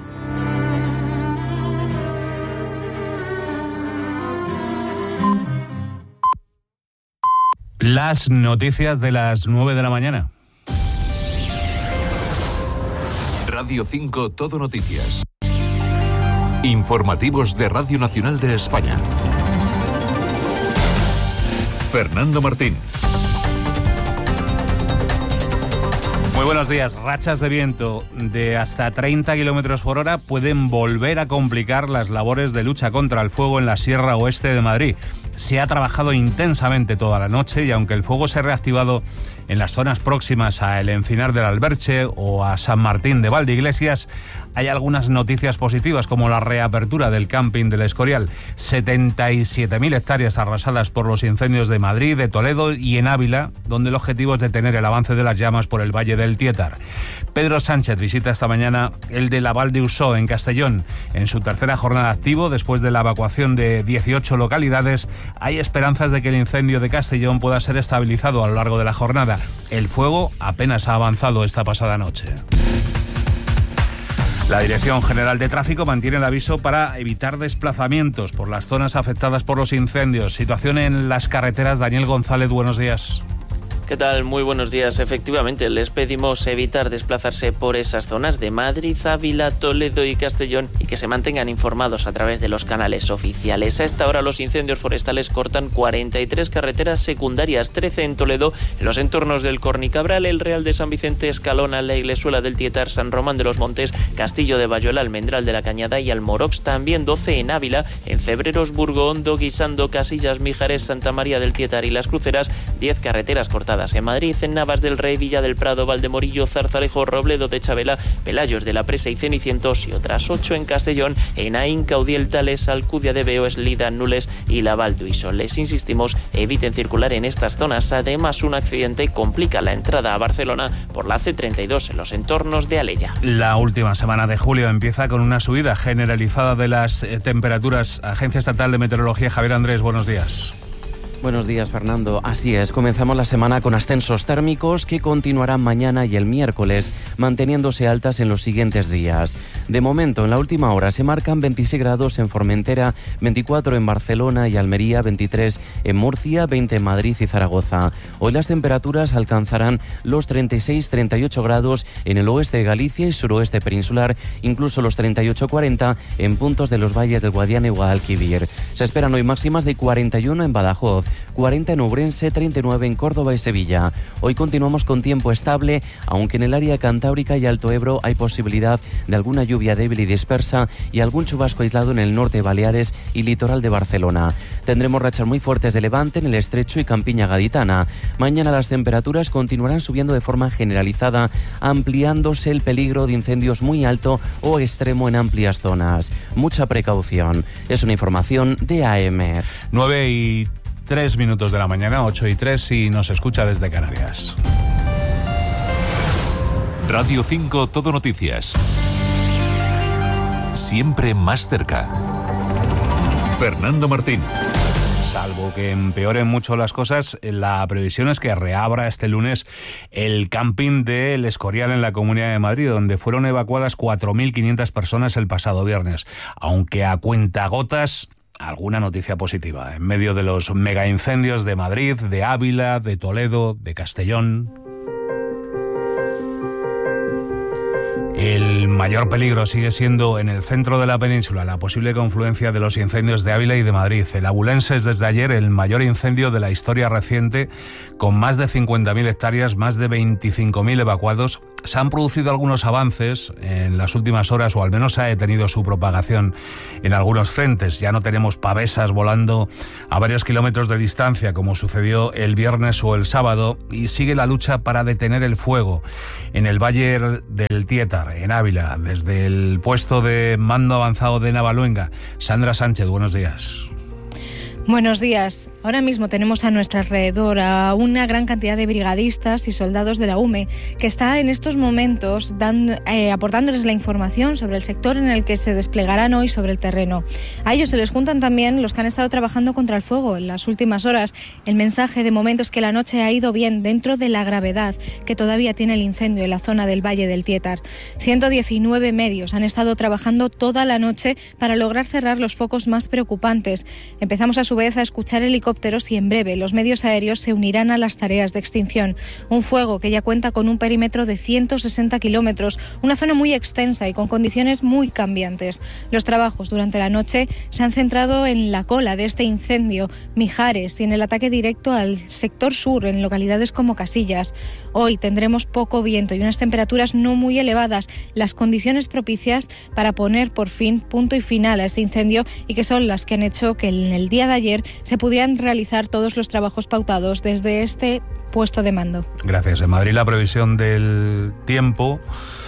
Las noticias de las nueve de la mañana. Radio cinco Todo Noticias. Informativos de Radio Nacional de España. Fernando Martín. Muy buenos días. Rachas de viento de hasta treinta kilómetros por hora pueden volver a complicar las labores de lucha contra el fuego en la Sierra Oeste de Madrid. Se ha trabajado intensamente toda la noche y aunque el fuego se ha reactivado en las zonas próximas a El Encinar del Alberche o a San Martín de Valdeiglesias, hay algunas noticias positivas como la reapertura del camping del Escorial. setenta y siete mil hectáreas arrasadas por los incendios de Madrid, de Toledo y en Ávila, donde el objetivo es detener el avance de las llamas por el Valle del Tietar. Pedro Sánchez visita esta mañana el de la Val de Usó en Castellón. En su tercera jornada activo, después de la evacuación de dieciocho localidades, hay esperanzas de que el incendio de Castellón pueda ser estabilizado a lo largo de la jornada. El fuego apenas ha avanzado esta pasada noche. La Dirección General de Tráfico mantiene el aviso para evitar desplazamientos por las zonas afectadas por los incendios. Situación en las carreteras. Daniel González, buenos días. ¿Qué tal? Muy buenos días. Efectivamente, les pedimos evitar desplazarse por esas zonas de Madrid, Ávila, Toledo y Castellón y que se mantengan informados a través de los canales oficiales. A esta hora los incendios forestales cortan cuarenta y tres carreteras secundarias, trece en Toledo, en los entornos del Cornicabral, el Real de San Vicente, Escalona, la Iglesuela del Tietar, San Román de los Montes, Castillo de Bayuela, Almendral de la Cañada y Almorox. También doce en Ávila, en Cebreros, Burgo Hondo, Guisando, Casillas, Mijares, Santa María del Tietar y Las Cruceras, diez carreteras cortadas en Madrid, en Navas del Rey, Villa del Prado, Valdemorillo, Zarzalejo, Robledo de Chabela, Pelayos de la Presa y Cenicientos, y otras ocho en Castellón, en Aín, Caudiel, Tales, Alcudia de Veo, Eslida, Nules y la Val d'Uixó. Les insistimos, eviten circular en estas zonas. Además, un accidente complica la entrada a Barcelona por la C treinta y dos en los entornos de Alella. La última semana de julio empieza con una subida generalizada de las eh, temperaturas. Agencia Estatal de Meteorología, Javier Andrés, buenos días. Buenos días, Fernando. Así es, comenzamos la semana con ascensos térmicos que continuarán mañana y el miércoles, manteniéndose altas en los siguientes días. De momento, en la última hora se marcan veintiséis grados en Formentera, veinticuatro en Barcelona y Almería, veintitrés en Murcia, veinte en Madrid y Zaragoza. Hoy las temperaturas alcanzarán los treinta y seis a treinta y ocho grados en el oeste de Galicia y suroeste peninsular, incluso los treinta y ocho a cuarenta en puntos de los valles del Guadiana y Guadalquivir. Se esperan hoy máximas de cuarenta y uno en Badajoz, cuarenta en Ourense, treinta y nueve en Córdoba y Sevilla. Hoy continuamos con tiempo estable, aunque en el área cantábrica y Alto Ebro hay posibilidad de alguna lluvia débil y dispersa y algún chubasco aislado en el norte de Baleares y litoral de Barcelona. Tendremos rachas muy fuertes de levante en el Estrecho y Campiña Gaditana. Mañana las temperaturas continuarán subiendo de forma generalizada, ampliándose el peligro de incendios muy alto o extremo en amplias zonas. Mucha precaución. Es una información de A M. nueve y tres minutos de la mañana, ocho y tres, si nos escucha desde Canarias. Radio cinco Todo Noticias. Siempre más cerca. Fernando Martín. Salvo que empeoren mucho las cosas, la previsión es que reabra este lunes el camping del Escorial en la Comunidad de Madrid, donde fueron evacuadas cuatro mil quinientas personas el pasado viernes. Aunque a cuentagotas, alguna noticia positiva en medio de los megaincendios de Madrid, de Ávila, de Toledo, de Castellón. El mayor peligro sigue siendo en el centro de la península, la posible confluencia de los incendios de Ávila y de Madrid. El Abulense es desde ayer el mayor incendio de la historia reciente, con más de cincuenta mil hectáreas, más de veinticinco mil evacuados. Se han producido algunos avances en las últimas horas, o al menos se ha detenido su propagación en algunos frentes. Ya no tenemos pavesas volando a varios kilómetros de distancia, como sucedió el viernes o el sábado, y sigue la lucha para detener el fuego en el Valle del Tietar, en Ávila, desde el puesto de mando avanzado de Navaluenga. Sandra Sánchez, buenos días. Buenos días. Ahora mismo tenemos a nuestro alrededor a una gran cantidad de brigadistas y soldados de la U M E que está en estos momentos dando, eh, aportándoles la información sobre el sector en el que se desplegarán hoy sobre el terreno. A ellos se les juntan también los que han estado trabajando contra el fuego en las últimas horas. El mensaje de momento es que la noche ha ido bien dentro de la gravedad que todavía tiene el incendio en la zona del Valle del Tietar. ciento diecinueve medios han estado trabajando toda la noche para lograr cerrar los focos más preocupantes. Empezamos a su vez a escuchar helicópteros y en breve los medios aéreos se unirán a las tareas de extinción. Un fuego que ya cuenta con un perímetro de ciento sesenta kilómetros, una zona muy extensa y con condiciones muy cambiantes. Los trabajos durante la noche se han centrado en la cola de este incendio, Mijares, y en el ataque directo al sector sur, en localidades como Casillas. Hoy tendremos poco viento y unas temperaturas no muy elevadas, las condiciones propicias para poner por fin punto y final a este incendio, y que son las que han hecho que en el día de ayer se pudieran realizar todos los trabajos pautados desde este puesto de mando. Gracias. En Madrid la previsión del tiempo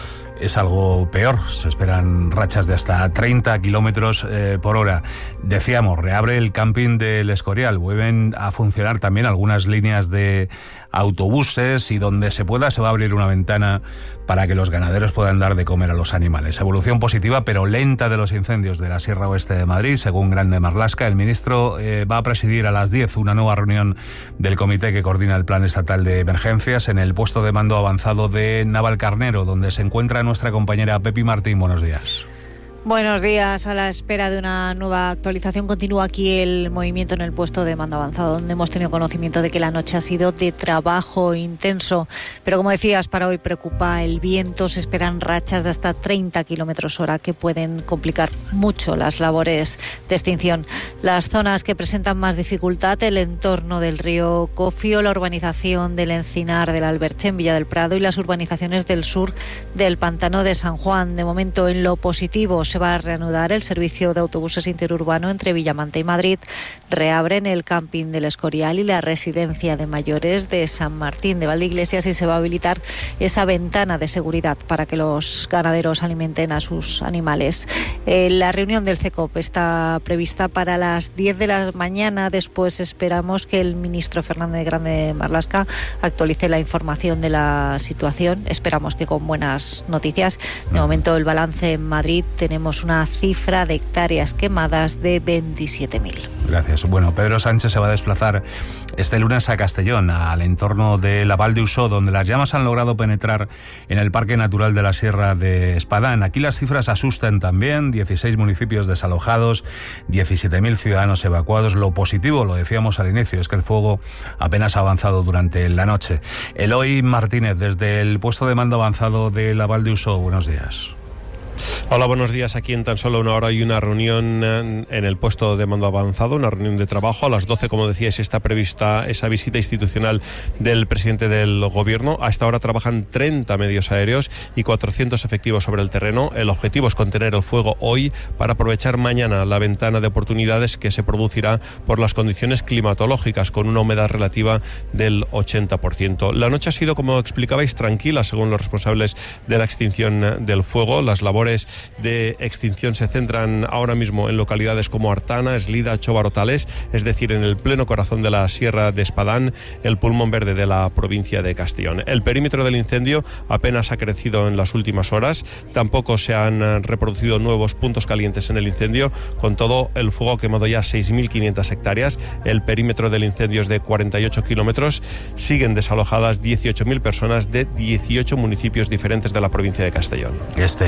es algo peor. Se esperan rachas de hasta treinta kilómetros eh, por hora. Decíamos, reabre el camping del Escorial. Vuelven a funcionar también algunas líneas de autobuses, y donde se pueda se va a abrir una ventana para que los ganaderos puedan dar de comer a los animales. Evolución positiva pero lenta de los incendios de la Sierra Oeste de Madrid, según Grande Marlaska. El ministro eh, va a presidir a las diez una nueva reunión del comité que coordina el Plan Estatal de Emergencias en el puesto de mando avanzado de Navalcarnero, donde se encuentra nuestra compañera Pepi Martín. Buenos días. Buenos días. A la espera de una nueva actualización continúa aquí el movimiento en el puesto de mando avanzado, donde hemos tenido conocimiento de que la noche ha sido de trabajo intenso. Pero como decías, para hoy preocupa el viento. Se esperan rachas de hasta treinta kilómetros hora que pueden complicar mucho las labores de extinción. Las zonas que presentan más dificultad, el entorno del río Cofio, la urbanización del Encinar del Alberche en Villa del Prado y las urbanizaciones del sur del Pantano de San Juan. De momento, en lo positivo, se va a reanudar el servicio de autobuses interurbano entre Villamanta y Madrid. Reabren el camping del Escorial y la residencia de mayores de San Martín de Valdeiglesias, y se va a habilitar esa ventana de seguridad para que los ganaderos alimenten a sus animales. Eh, la reunión del CECOP está prevista para las diez de la mañana. Después esperamos que el ministro Fernández Grande Marlaska actualice la información de la situación. Esperamos que con buenas noticias. De momento, el balance en Madrid, tenemos una cifra de hectáreas quemadas de veintisiete mil. Gracias. Bueno, Pedro Sánchez se va a desplazar este lunes a Castellón, al entorno de la Val de Usó, donde las llamas han logrado penetrar en el Parque Natural de la Sierra de Espadán. Aquí las cifras asustan también: dieciséis municipios desalojados, diecisiete mil ciudadanos evacuados. Lo positivo, lo decíamos al inicio, es que el fuego apenas ha avanzado durante la noche. Eloy Martínez, desde el puesto de mando avanzado de la Val de Usó, buenos días. Hola, buenos días. Aquí en tan solo una hora hay una reunión en el puesto de mando avanzado, una reunión de trabajo. A las doce, como decíais, está prevista esa visita institucional del presidente del Gobierno. A esta hora trabajan treinta medios aéreos y cuatrocientos efectivos sobre el terreno. El objetivo es contener el fuego hoy para aprovechar mañana la ventana de oportunidades que se producirá por las condiciones climatológicas, con una humedad relativa del ochenta por ciento. La noche ha sido, como explicabais, tranquila, según los responsables de la extinción del fuego. Las labores de extinción se centran ahora mismo en localidades como Artana, Eslida, Chobarotales, es decir, en el pleno corazón de la Sierra de Espadán, el pulmón verde de la provincia de Castellón. El perímetro del incendio apenas ha crecido en las últimas horas, tampoco se han reproducido nuevos puntos calientes en el incendio. Con todo, el fuego ha quemado ya seis mil quinientas hectáreas, el perímetro del incendio es de cuarenta y ocho kilómetros, siguen desalojadas dieciocho mil personas de dieciocho municipios diferentes de la provincia de Castellón. Este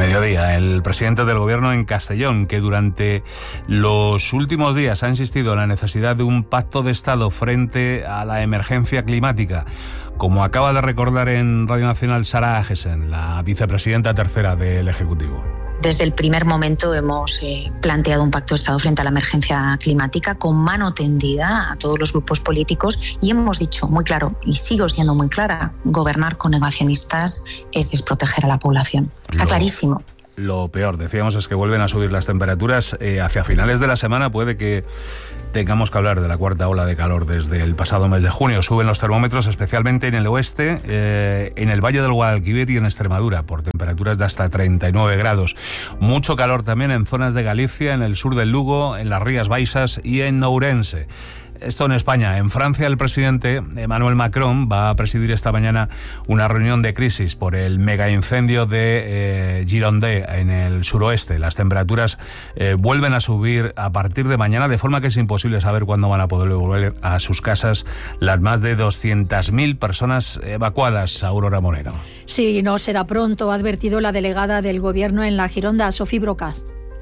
mediodía, el presidente del Gobierno en Castellón, que durante los últimos días ha insistido en la necesidad de un pacto de Estado frente a la emergencia climática, como acaba de recordar en Radio Nacional Sara Agesen, la vicepresidenta tercera del Ejecutivo. Desde el primer momento hemos eh, planteado un pacto de Estado frente a la emergencia climática con mano tendida a todos los grupos políticos y hemos dicho muy claro, y sigo siendo muy clara, gobernar con negacionistas es desproteger a la población. Está Lo... clarísimo. Lo peor, decíamos, es que vuelven a subir las temperaturas. Eh, hacia finales de la semana puede que tengamos que hablar de la cuarta ola de calor desde el pasado mes de junio. Suben los termómetros, especialmente en el oeste, eh, en el Valle del Guadalquivir y en Extremadura, por temperaturas de hasta treinta y nueve grados. Mucho calor también en zonas de Galicia, en el sur del Lugo, en las Rías Baixas y en Ourense. Esto en España. En Francia, el presidente Emmanuel Macron va a presidir esta mañana una reunión de crisis por el megaincendio de eh, Gironde, en el suroeste. Las temperaturas eh, vuelven a subir a partir de mañana, de forma que es imposible saber cuándo van a poder volver a sus casas las más de doscientas mil personas evacuadas. Aurora Moreno. Sí, no será pronto, ha advertido la delegada del Gobierno en la Gironda, Sofía Brocaz.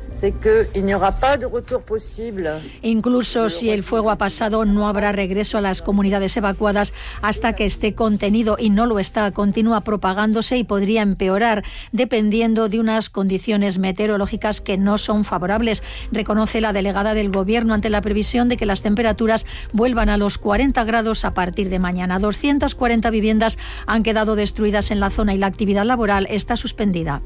Incluso si el fuego ha pasado, no habrá regreso a las comunidades evacuadas hasta que esté contenido, y no lo está. Continúa propagándose y podría empeorar dependiendo de unas condiciones meteorológicas que no son favorables, reconoce la delegada del Gobierno ante la previsión de que las temperaturas vuelvan a los cuarenta grados a partir de mañana. doscientas cuarenta viviendas han quedado destruidas en la zona y la actividad laboral está suspendida.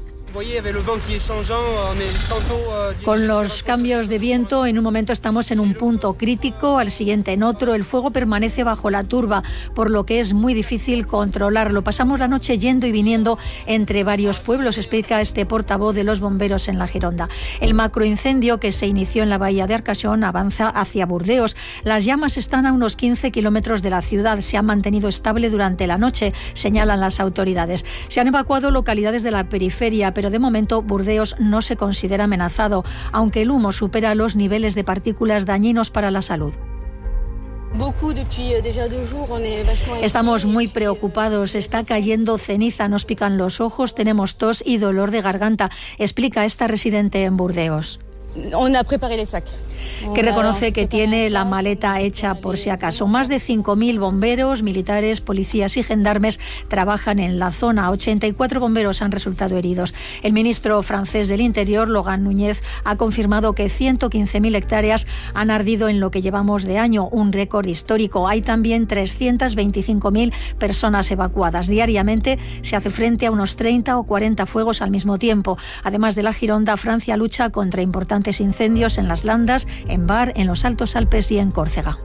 Con los cambios de viento, en un momento estamos en un punto crítico, al siguiente en otro. El fuego permanece bajo la turba, por lo que es muy difícil controlarlo. Pasamos la noche yendo y viniendo entre varios pueblos, explica este portavoz de los bomberos en la Gironda. El macroincendio que se inició en la bahía de Arcachón avanza hacia Burdeos. Las llamas están a unos quince kilómetros de la ciudad. Se ha mantenido estable durante la noche, señalan las autoridades. Se han evacuado localidades de la periferia, pero de momento Burdeos no se considera amenazado, aunque el humo supera los niveles de partículas dañinos para la salud. Estamos muy preocupados, está cayendo ceniza, nos pican los ojos, tenemos tos y dolor de garganta, explica esta residente en Burdeos. Que reconoce que tiene la maleta hecha por si acaso. Más de cinco mil bomberos, militares, policías y gendarmes trabajan en la zona. ochenta y cuatro bomberos han resultado heridos. El ministro francés del Interior, Laurent Nunez, ha confirmado que ciento quince mil hectáreas han ardido en lo que llevamos de año, un récord histórico. Hay también trescientas veinticinco mil personas evacuadas. Diariamente se hace frente a unos treinta o cuarenta fuegos al mismo tiempo. Además de la Gironda, Francia lucha contra importantes incendios en las Landas, en Bar, en los Altos Alpes y en Córcega.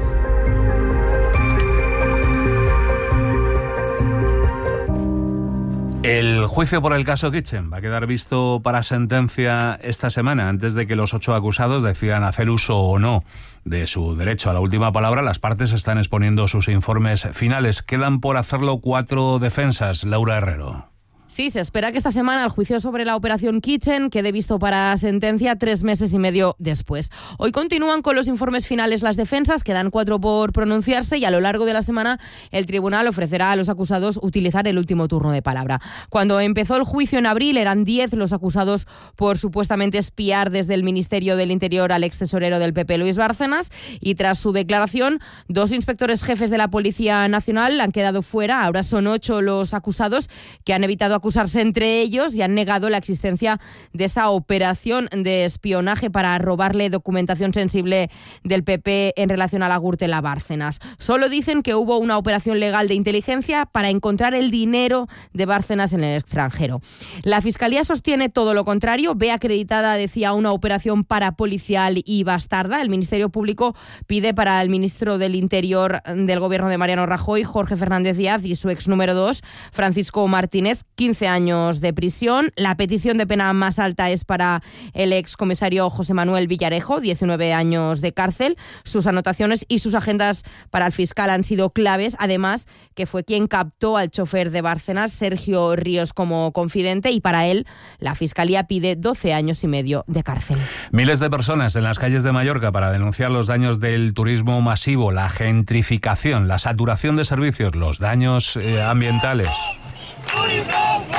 El juicio por el caso Kitchen va a quedar visto para sentencia esta semana. Antes de que los ocho acusados decidan hacer uso o no de su derecho a la última palabra, las partes están exponiendo sus informes finales. Quedan por hacerlo cuatro defensas. Laura Herrero. Sí, se espera que esta semana el juicio sobre la operación Kitchen quede visto para sentencia tres meses y medio después. Hoy continúan con los informes finales las defensas, quedan cuatro por pronunciarse y a lo largo de la semana el tribunal ofrecerá a los acusados utilizar el último turno de palabra. Cuando empezó el juicio en abril eran diez los acusados por supuestamente espiar desde el Ministerio del Interior al ex tesorero del P P, Luis Bárcenas, y tras su declaración, dos inspectores jefes de la Policía Nacional han quedado fuera. Ahora son ocho los acusados que han evitado acusarse entre ellos y han negado la existencia de esa operación de espionaje para robarle documentación sensible del P P en relación a la Gürtel a Bárcenas. Solo dicen que hubo una operación legal de inteligencia para encontrar el dinero de Bárcenas en el extranjero. La Fiscalía sostiene todo lo contrario, ve acreditada, decía, una operación parapolicial y bastarda. El Ministerio Público pide para el ministro del Interior del Gobierno de Mariano Rajoy, Jorge Fernández Díaz, y su ex número dos, Francisco Martínez, quince años de prisión. La petición de pena más alta es para el excomisario José Manuel Villarejo, diecinueve años de cárcel. Sus anotaciones y sus agendas para el fiscal han sido claves, además que fue quien captó al chofer de Bárcenas, Sergio Ríos, como confidente, y para él la Fiscalía pide doce años y medio de cárcel. Miles de personas en las calles de Mallorca para denunciar los daños del turismo masivo, la gentrificación, la saturación de servicios, los daños eh, ambientales.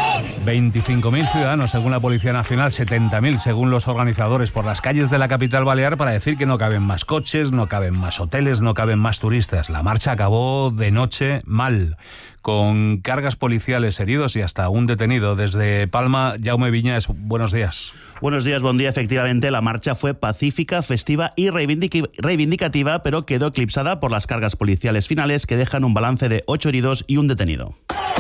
veinticinco mil ciudadanos según la Policía Nacional, setenta mil según los organizadores, por las calles de la capital balear para decir que no caben más coches, no caben más hoteles, no caben más turistas. La marcha acabó de noche mal, con cargas policiales, heridos y hasta un detenido. Desde Palma, Jaume Viñas, buenos días. Buenos días, buen día. Efectivamente, la marcha fue pacífica, festiva y reivindicativa, pero quedó eclipsada por las cargas policiales finales que dejan un balance de ocho heridos y un detenido.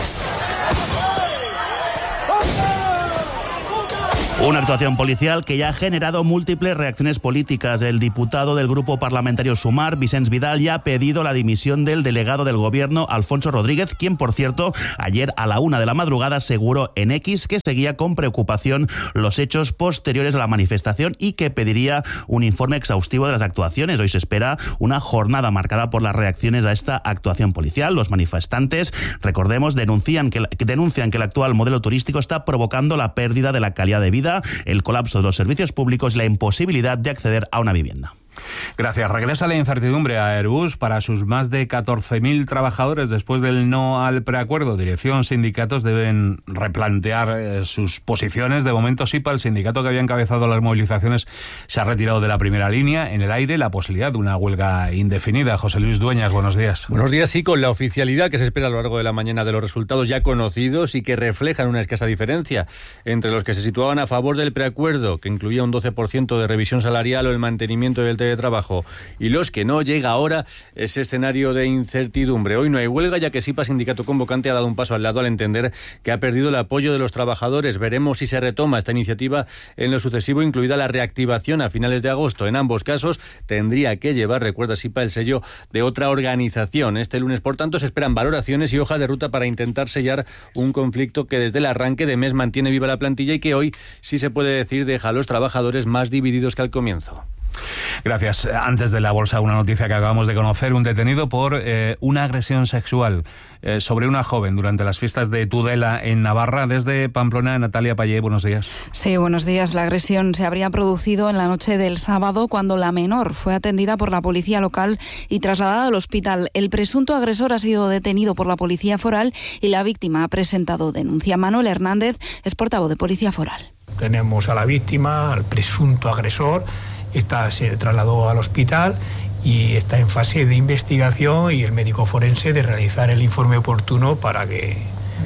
Una actuación policial que ya ha generado múltiples reacciones políticas. El diputado del grupo parlamentario Sumar, Vicens Vidal, ya ha pedido la dimisión del delegado del gobierno, Alfonso Rodríguez, quien, por cierto, ayer a la una de la madrugada aseguró en X que seguía con preocupación los hechos posteriores a la manifestación y que pediría un informe exhaustivo de las actuaciones. Hoy se espera una jornada marcada por las reacciones a esta actuación policial. Los manifestantes, recordemos, denuncian que, denuncian que el actual modelo turístico está provocando la pérdida de la calidad de vida, el colapso de los servicios públicos y la imposibilidad de acceder a una vivienda. Gracias. Regresa la incertidumbre a Airbus para sus más de catorce mil trabajadores después del no al preacuerdo. Dirección, sindicatos deben replantear eh, sus posiciones. De momento, SIPA, el sindicato que había encabezado las movilizaciones, se ha retirado de la primera línea. En el aire, la posibilidad de una huelga indefinida. José Luis Dueñas, buenos días. Buenos días, sí, con la oficialidad que se espera a lo largo de la mañana de los resultados ya conocidos y que reflejan una escasa diferencia entre los que se situaban a favor del preacuerdo, que incluía un doce por ciento de revisión salarial o el mantenimiento del de trabajo, y los que no. Llega ahora ese escenario de incertidumbre. Hoy no hay huelga, ya que SIPA, sindicato convocante, ha dado un paso al lado al entender que ha perdido el apoyo de los trabajadores. Veremos si se retoma esta iniciativa en lo sucesivo, incluida la reactivación a finales de agosto. En ambos casos tendría que llevar, recuerda SIPA, el sello de otra organización. Este lunes, por tanto, se esperan valoraciones y hoja de ruta para intentar sellar un conflicto que desde el arranque de mes mantiene viva la plantilla y que hoy, sí se puede decir, deja a los trabajadores más divididos que al comienzo. Gracias. Antes de la bolsa, una noticia que acabamos de conocer: un detenido por eh, una agresión sexual eh, sobre una joven durante las fiestas de Tudela en Navarra. Desde Pamplona, Natalia Payé, buenos días. Sí, buenos días. La agresión se habría producido en la noche del sábado, cuando la menor fue atendida por la policía local y trasladada al hospital. El presunto agresor ha sido detenido por la policía foral y la víctima ha presentado denuncia. Manuel Hernández es portavoz de Policía Foral. Tenemos a la víctima, al presunto agresor. Esta se trasladó al hospital y está en fase de investigación y el médico forense de realizar el informe oportuno para que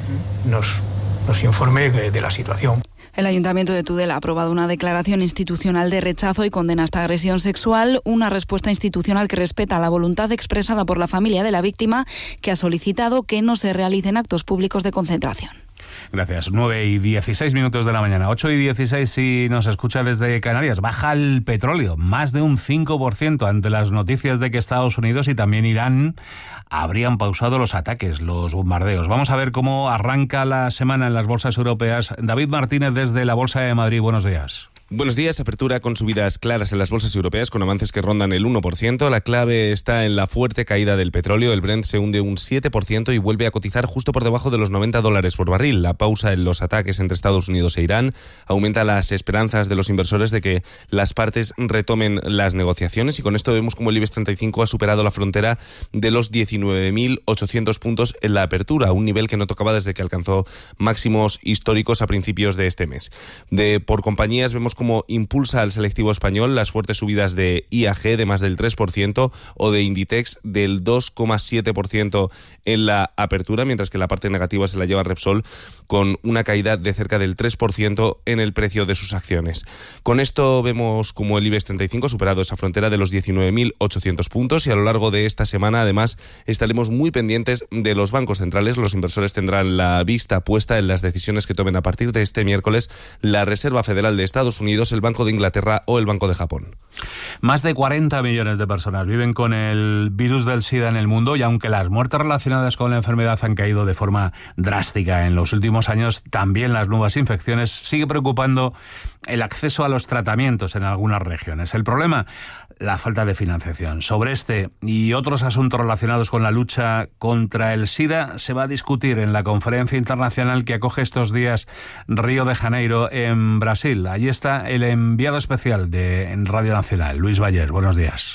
nos, nos informe de, de la situación. El Ayuntamiento de Tudela ha aprobado una declaración institucional de rechazo y condena esta agresión sexual, una respuesta institucional que respeta la voluntad expresada por la familia de la víctima, que ha solicitado que no se realicen actos públicos de concentración. Gracias. nueve y dieciséis minutos de la mañana. ocho y dieciséis si nos escucha desde Canarias. Baja el petróleo, más de un cinco por ciento ante las noticias de que Estados Unidos y también Irán habrían pausado los ataques, los bombardeos. Vamos a ver cómo arranca la semana en las bolsas europeas. David Martínez desde la Bolsa de Madrid. Buenos días. Buenos días. Apertura con subidas claras en las bolsas europeas, con avances que rondan el uno por ciento. La clave está en la fuerte caída del petróleo. El Brent se hunde un siete por ciento y vuelve a cotizar justo por debajo de los noventa dólares por barril. La pausa en los ataques entre Estados Unidos e Irán aumenta las esperanzas de los inversores de que las partes retomen las negociaciones, y con esto vemos como el IBEX treinta y cinco ha superado la frontera de los diecinueve mil ochocientos puntos en la apertura, un nivel que no tocaba desde que alcanzó máximos históricos a principios de este mes. De por compañías vemos como impulsa al selectivo español las fuertes subidas de I A G de más del tres por ciento o de Inditex del dos coma siete por ciento en la apertura, mientras que la parte negativa se la lleva Repsol con una caída de cerca del tres por ciento en el precio de sus acciones. Con esto vemos como el IBEX treinta y cinco ha superado esa frontera de los diecinueve mil ochocientos puntos, y a lo largo de esta semana además estaremos muy pendientes de los bancos centrales. Los inversores tendrán la vista puesta en las decisiones que tomen a partir de este miércoles la Reserva Federal de Estados Unidos, el Banco de Inglaterra o el Banco de Japón. Más de cuarenta millones de personas viven con el virus del SIDA en el mundo, y aunque las muertes relacionadas con la enfermedad han caído de forma drástica en los últimos años, también las nuevas infecciones. Sigue preocupando el acceso a los tratamientos en algunas regiones. El problema, la falta de financiación. Sobre este y otros asuntos relacionados con la lucha contra el SIDA se va a discutir en la conferencia internacional que acoge estos días Río de Janeiro, en Brasil. Allí está el enviado especial de Radio Nacional, Luis Bayer. Buenos días.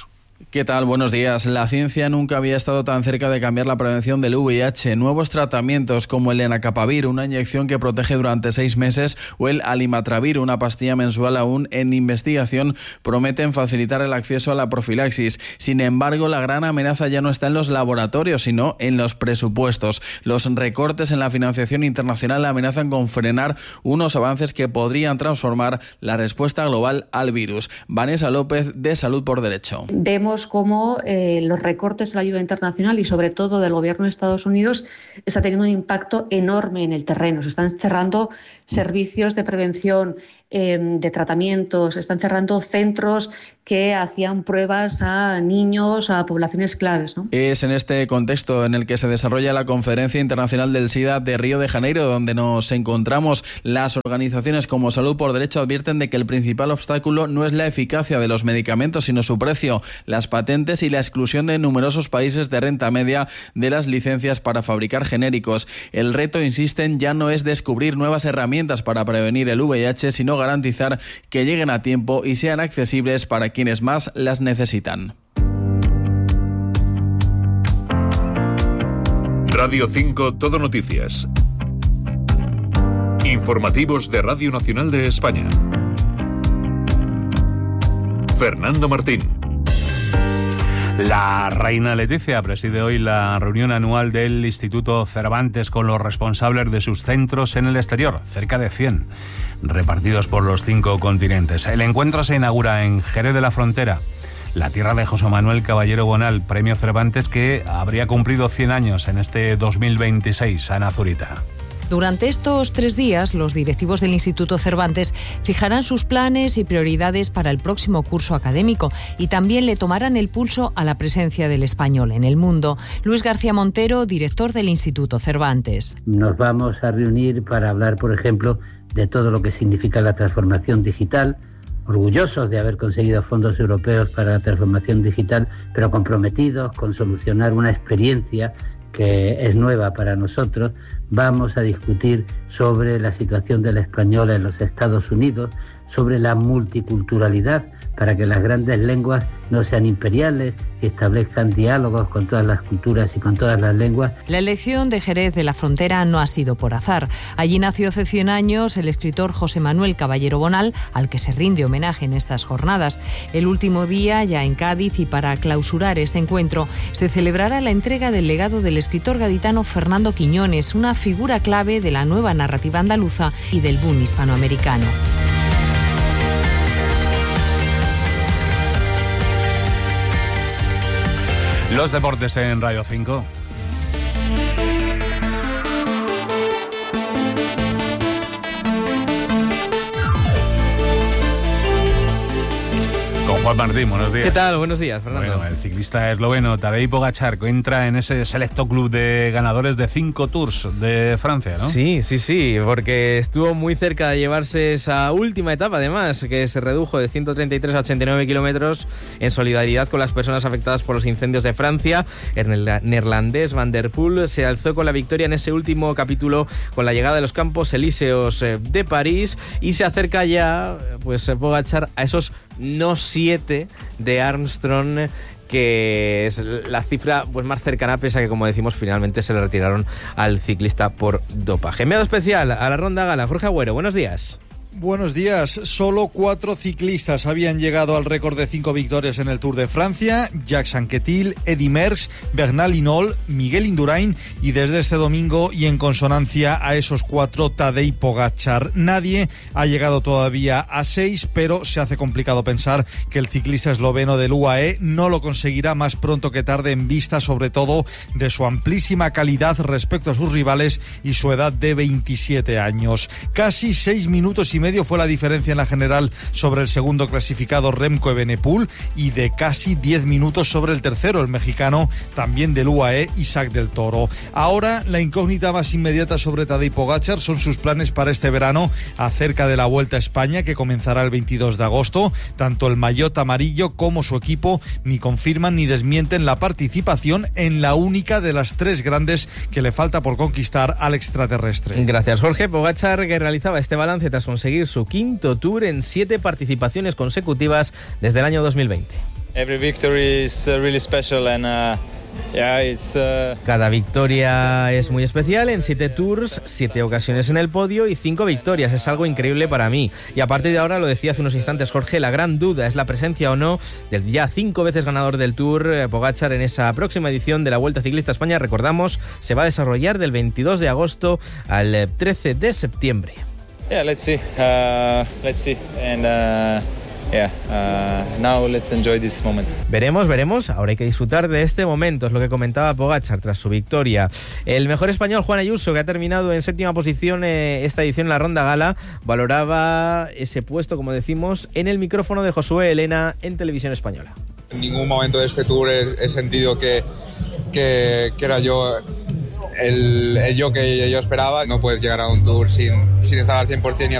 ¿Qué tal? Buenos días. La ciencia nunca había estado tan cerca de cambiar la prevención del V I H. Nuevos tratamientos como el lenacapavir, una inyección que protege durante seis meses, o el alimatravir, una pastilla mensual aún en investigación, prometen facilitar el acceso a la profilaxis. Sin embargo, la gran amenaza ya no está en los laboratorios, sino en los presupuestos. Los recortes en la financiación internacional amenazan con frenar unos avances que podrían transformar la respuesta global al virus. Vanessa López, de Salud por Derecho. Vemos cómo eh, los recortes de la ayuda internacional y sobre todo del gobierno de Estados Unidos está teniendo un impacto enorme en el terreno. Se están cerrando servicios de prevención, eh, de tratamientos, se están cerrando centros que hacían pruebas a niños, a poblaciones claves, ¿no? Es en este contexto en el que se desarrolla la Conferencia Internacional del SIDA de Río de Janeiro, donde nos encontramos. Las organizaciones como Salud por Derecho advierten de que el principal obstáculo no es la eficacia de los medicamentos, sino su precio, las patentes y la exclusión de numerosos países de renta media de las licencias para fabricar genéricos. El reto, insisten, ya no es descubrir nuevas herramientas para prevenir el V I H, sino garantizar que lleguen a tiempo y sean accesibles para quienes más las necesitan. Radio cinco Todo Noticias. Informativos de Radio Nacional de España. Fernando Martín. La reina Leticia preside hoy la reunión anual del Instituto Cervantes con los responsables de sus centros en el exterior, cerca de cien, repartidos por los cinco continentes. El encuentro se inaugura en Jerez de la Frontera, la tierra de José Manuel Caballero Bonal, premio Cervantes que habría cumplido cien años en este dos mil veintiséis. Ana Zurita. Durante estos tres días, los directivos del Instituto Cervantes fijarán sus planes y prioridades para el próximo curso académico y también le tomarán el pulso a la presencia del español en el mundo. Luis García Montero, director del Instituto Cervantes. Nos vamos a reunir para hablar, por ejemplo, de todo lo que significa la transformación digital, orgullosos de haber conseguido fondos europeos para la transformación digital, pero comprometidos con solucionar una experiencia que es nueva para nosotros. Vamos a discutir sobre la situación de la española en los Estados Unidos, sobre la multiculturalidad, para que las grandes lenguas no sean imperiales y establezcan diálogos con todas las culturas y con todas las lenguas. La elección de Jerez de la Frontera no ha sido por azar. Allí nació hace cien años el escritor José Manuel Caballero Bonal, al que se rinde homenaje en estas jornadas. El último día, ya en Cádiz, y para clausurar este encuentro, se celebrará la entrega del legado del escritor gaditano Fernando Quiñones, una figura clave de la nueva narrativa andaluza y del boom hispanoamericano. Los deportes en Radio cinco. Con Juan Martín, buenos días. ¿Qué tal? Buenos días, Fernando. Bueno, el ciclista esloveno Tadej Pogačar entra en ese selecto club de ganadores de cinco Tours de Francia, ¿no? Sí, sí, sí, porque estuvo muy cerca de llevarse esa última etapa, además, que se redujo de ciento treinta y tres a ochenta y nueve kilómetros en solidaridad con las personas afectadas por los incendios de Francia. El neerlandés Van der Poel se alzó con la victoria en ese último capítulo con la llegada de los Campos Elíseos de París y se acerca ya, pues, Pogačar a esos no siete de Armstrong, que es la cifra pues más cercana, pese a que, como decimos, finalmente se le retiraron al ciclista por dopaje. Enviado especial a la Ronda Gala, Jorge Agüero, buenos días. Buenos días. Solo cuatro ciclistas habían llegado al récord de cinco victorias en el Tour de Francia: Jacques Anquetil, Eddy Merckx, Bernal Hinault, Miguel Indurain y desde este domingo, y en consonancia a esos cuatro, Tadej Pogačar. Nadie ha llegado todavía a seis, pero se hace complicado pensar que el ciclista esloveno del U A E no lo conseguirá más pronto que tarde, en vista sobre todo de su amplísima calidad respecto a sus rivales y su edad de veintisiete años. Casi seis minutos y medio fue la diferencia en la general sobre el segundo clasificado, Remco Evenepoel, y de casi diez minutos sobre el tercero, el mexicano también del U A E, Isaac del Toro. Ahora la incógnita más inmediata sobre Tadej Pogačar son sus planes para este verano acerca de la Vuelta a España, que comenzará el veintidós de agosto. Tanto el maillot amarillo como su equipo ni confirman ni desmienten la participación en la única de las tres grandes que le falta por conquistar al extraterrestre. Gracias, Jorge. Pogačar, que realizaba este balance tras conseguir su quinto Tour en siete participaciones consecutivas desde el año dos mil veinte. Every victory is uh, really special and uh, yeah, it's, uh... Cada victoria es muy especial. En siete tours, siete ocasiones en el podio y cinco victorias. Es algo increíble para mí. Y a partir de ahora, lo decía hace unos instantes Jorge, la gran duda es la presencia o no del ya cinco veces ganador del Tour, Pogačar, en esa próxima edición de la Vuelta Ciclista a España. Recordamos, se va a desarrollar del veintidós de agosto al trece de septiembre. Yeah, let's see. Uh, let's see. And uh... Yeah, uh, now let's enjoy this moment. Veremos, veremos. Ahora hay que disfrutar de este momento, es lo que comentaba Pogačar tras su victoria. El mejor español, Juan Ayuso, que ha terminado en séptima posición eh, esta edición en la Ronda Gala, valoraba ese puesto, como decimos, en el micrófono de Josué Elena en Televisión Española. En ningún momento de este tour he, he sentido que, que, que era yo el, el yo que yo esperaba. No puedes llegar a un tour sin, sin estar al cien por ciento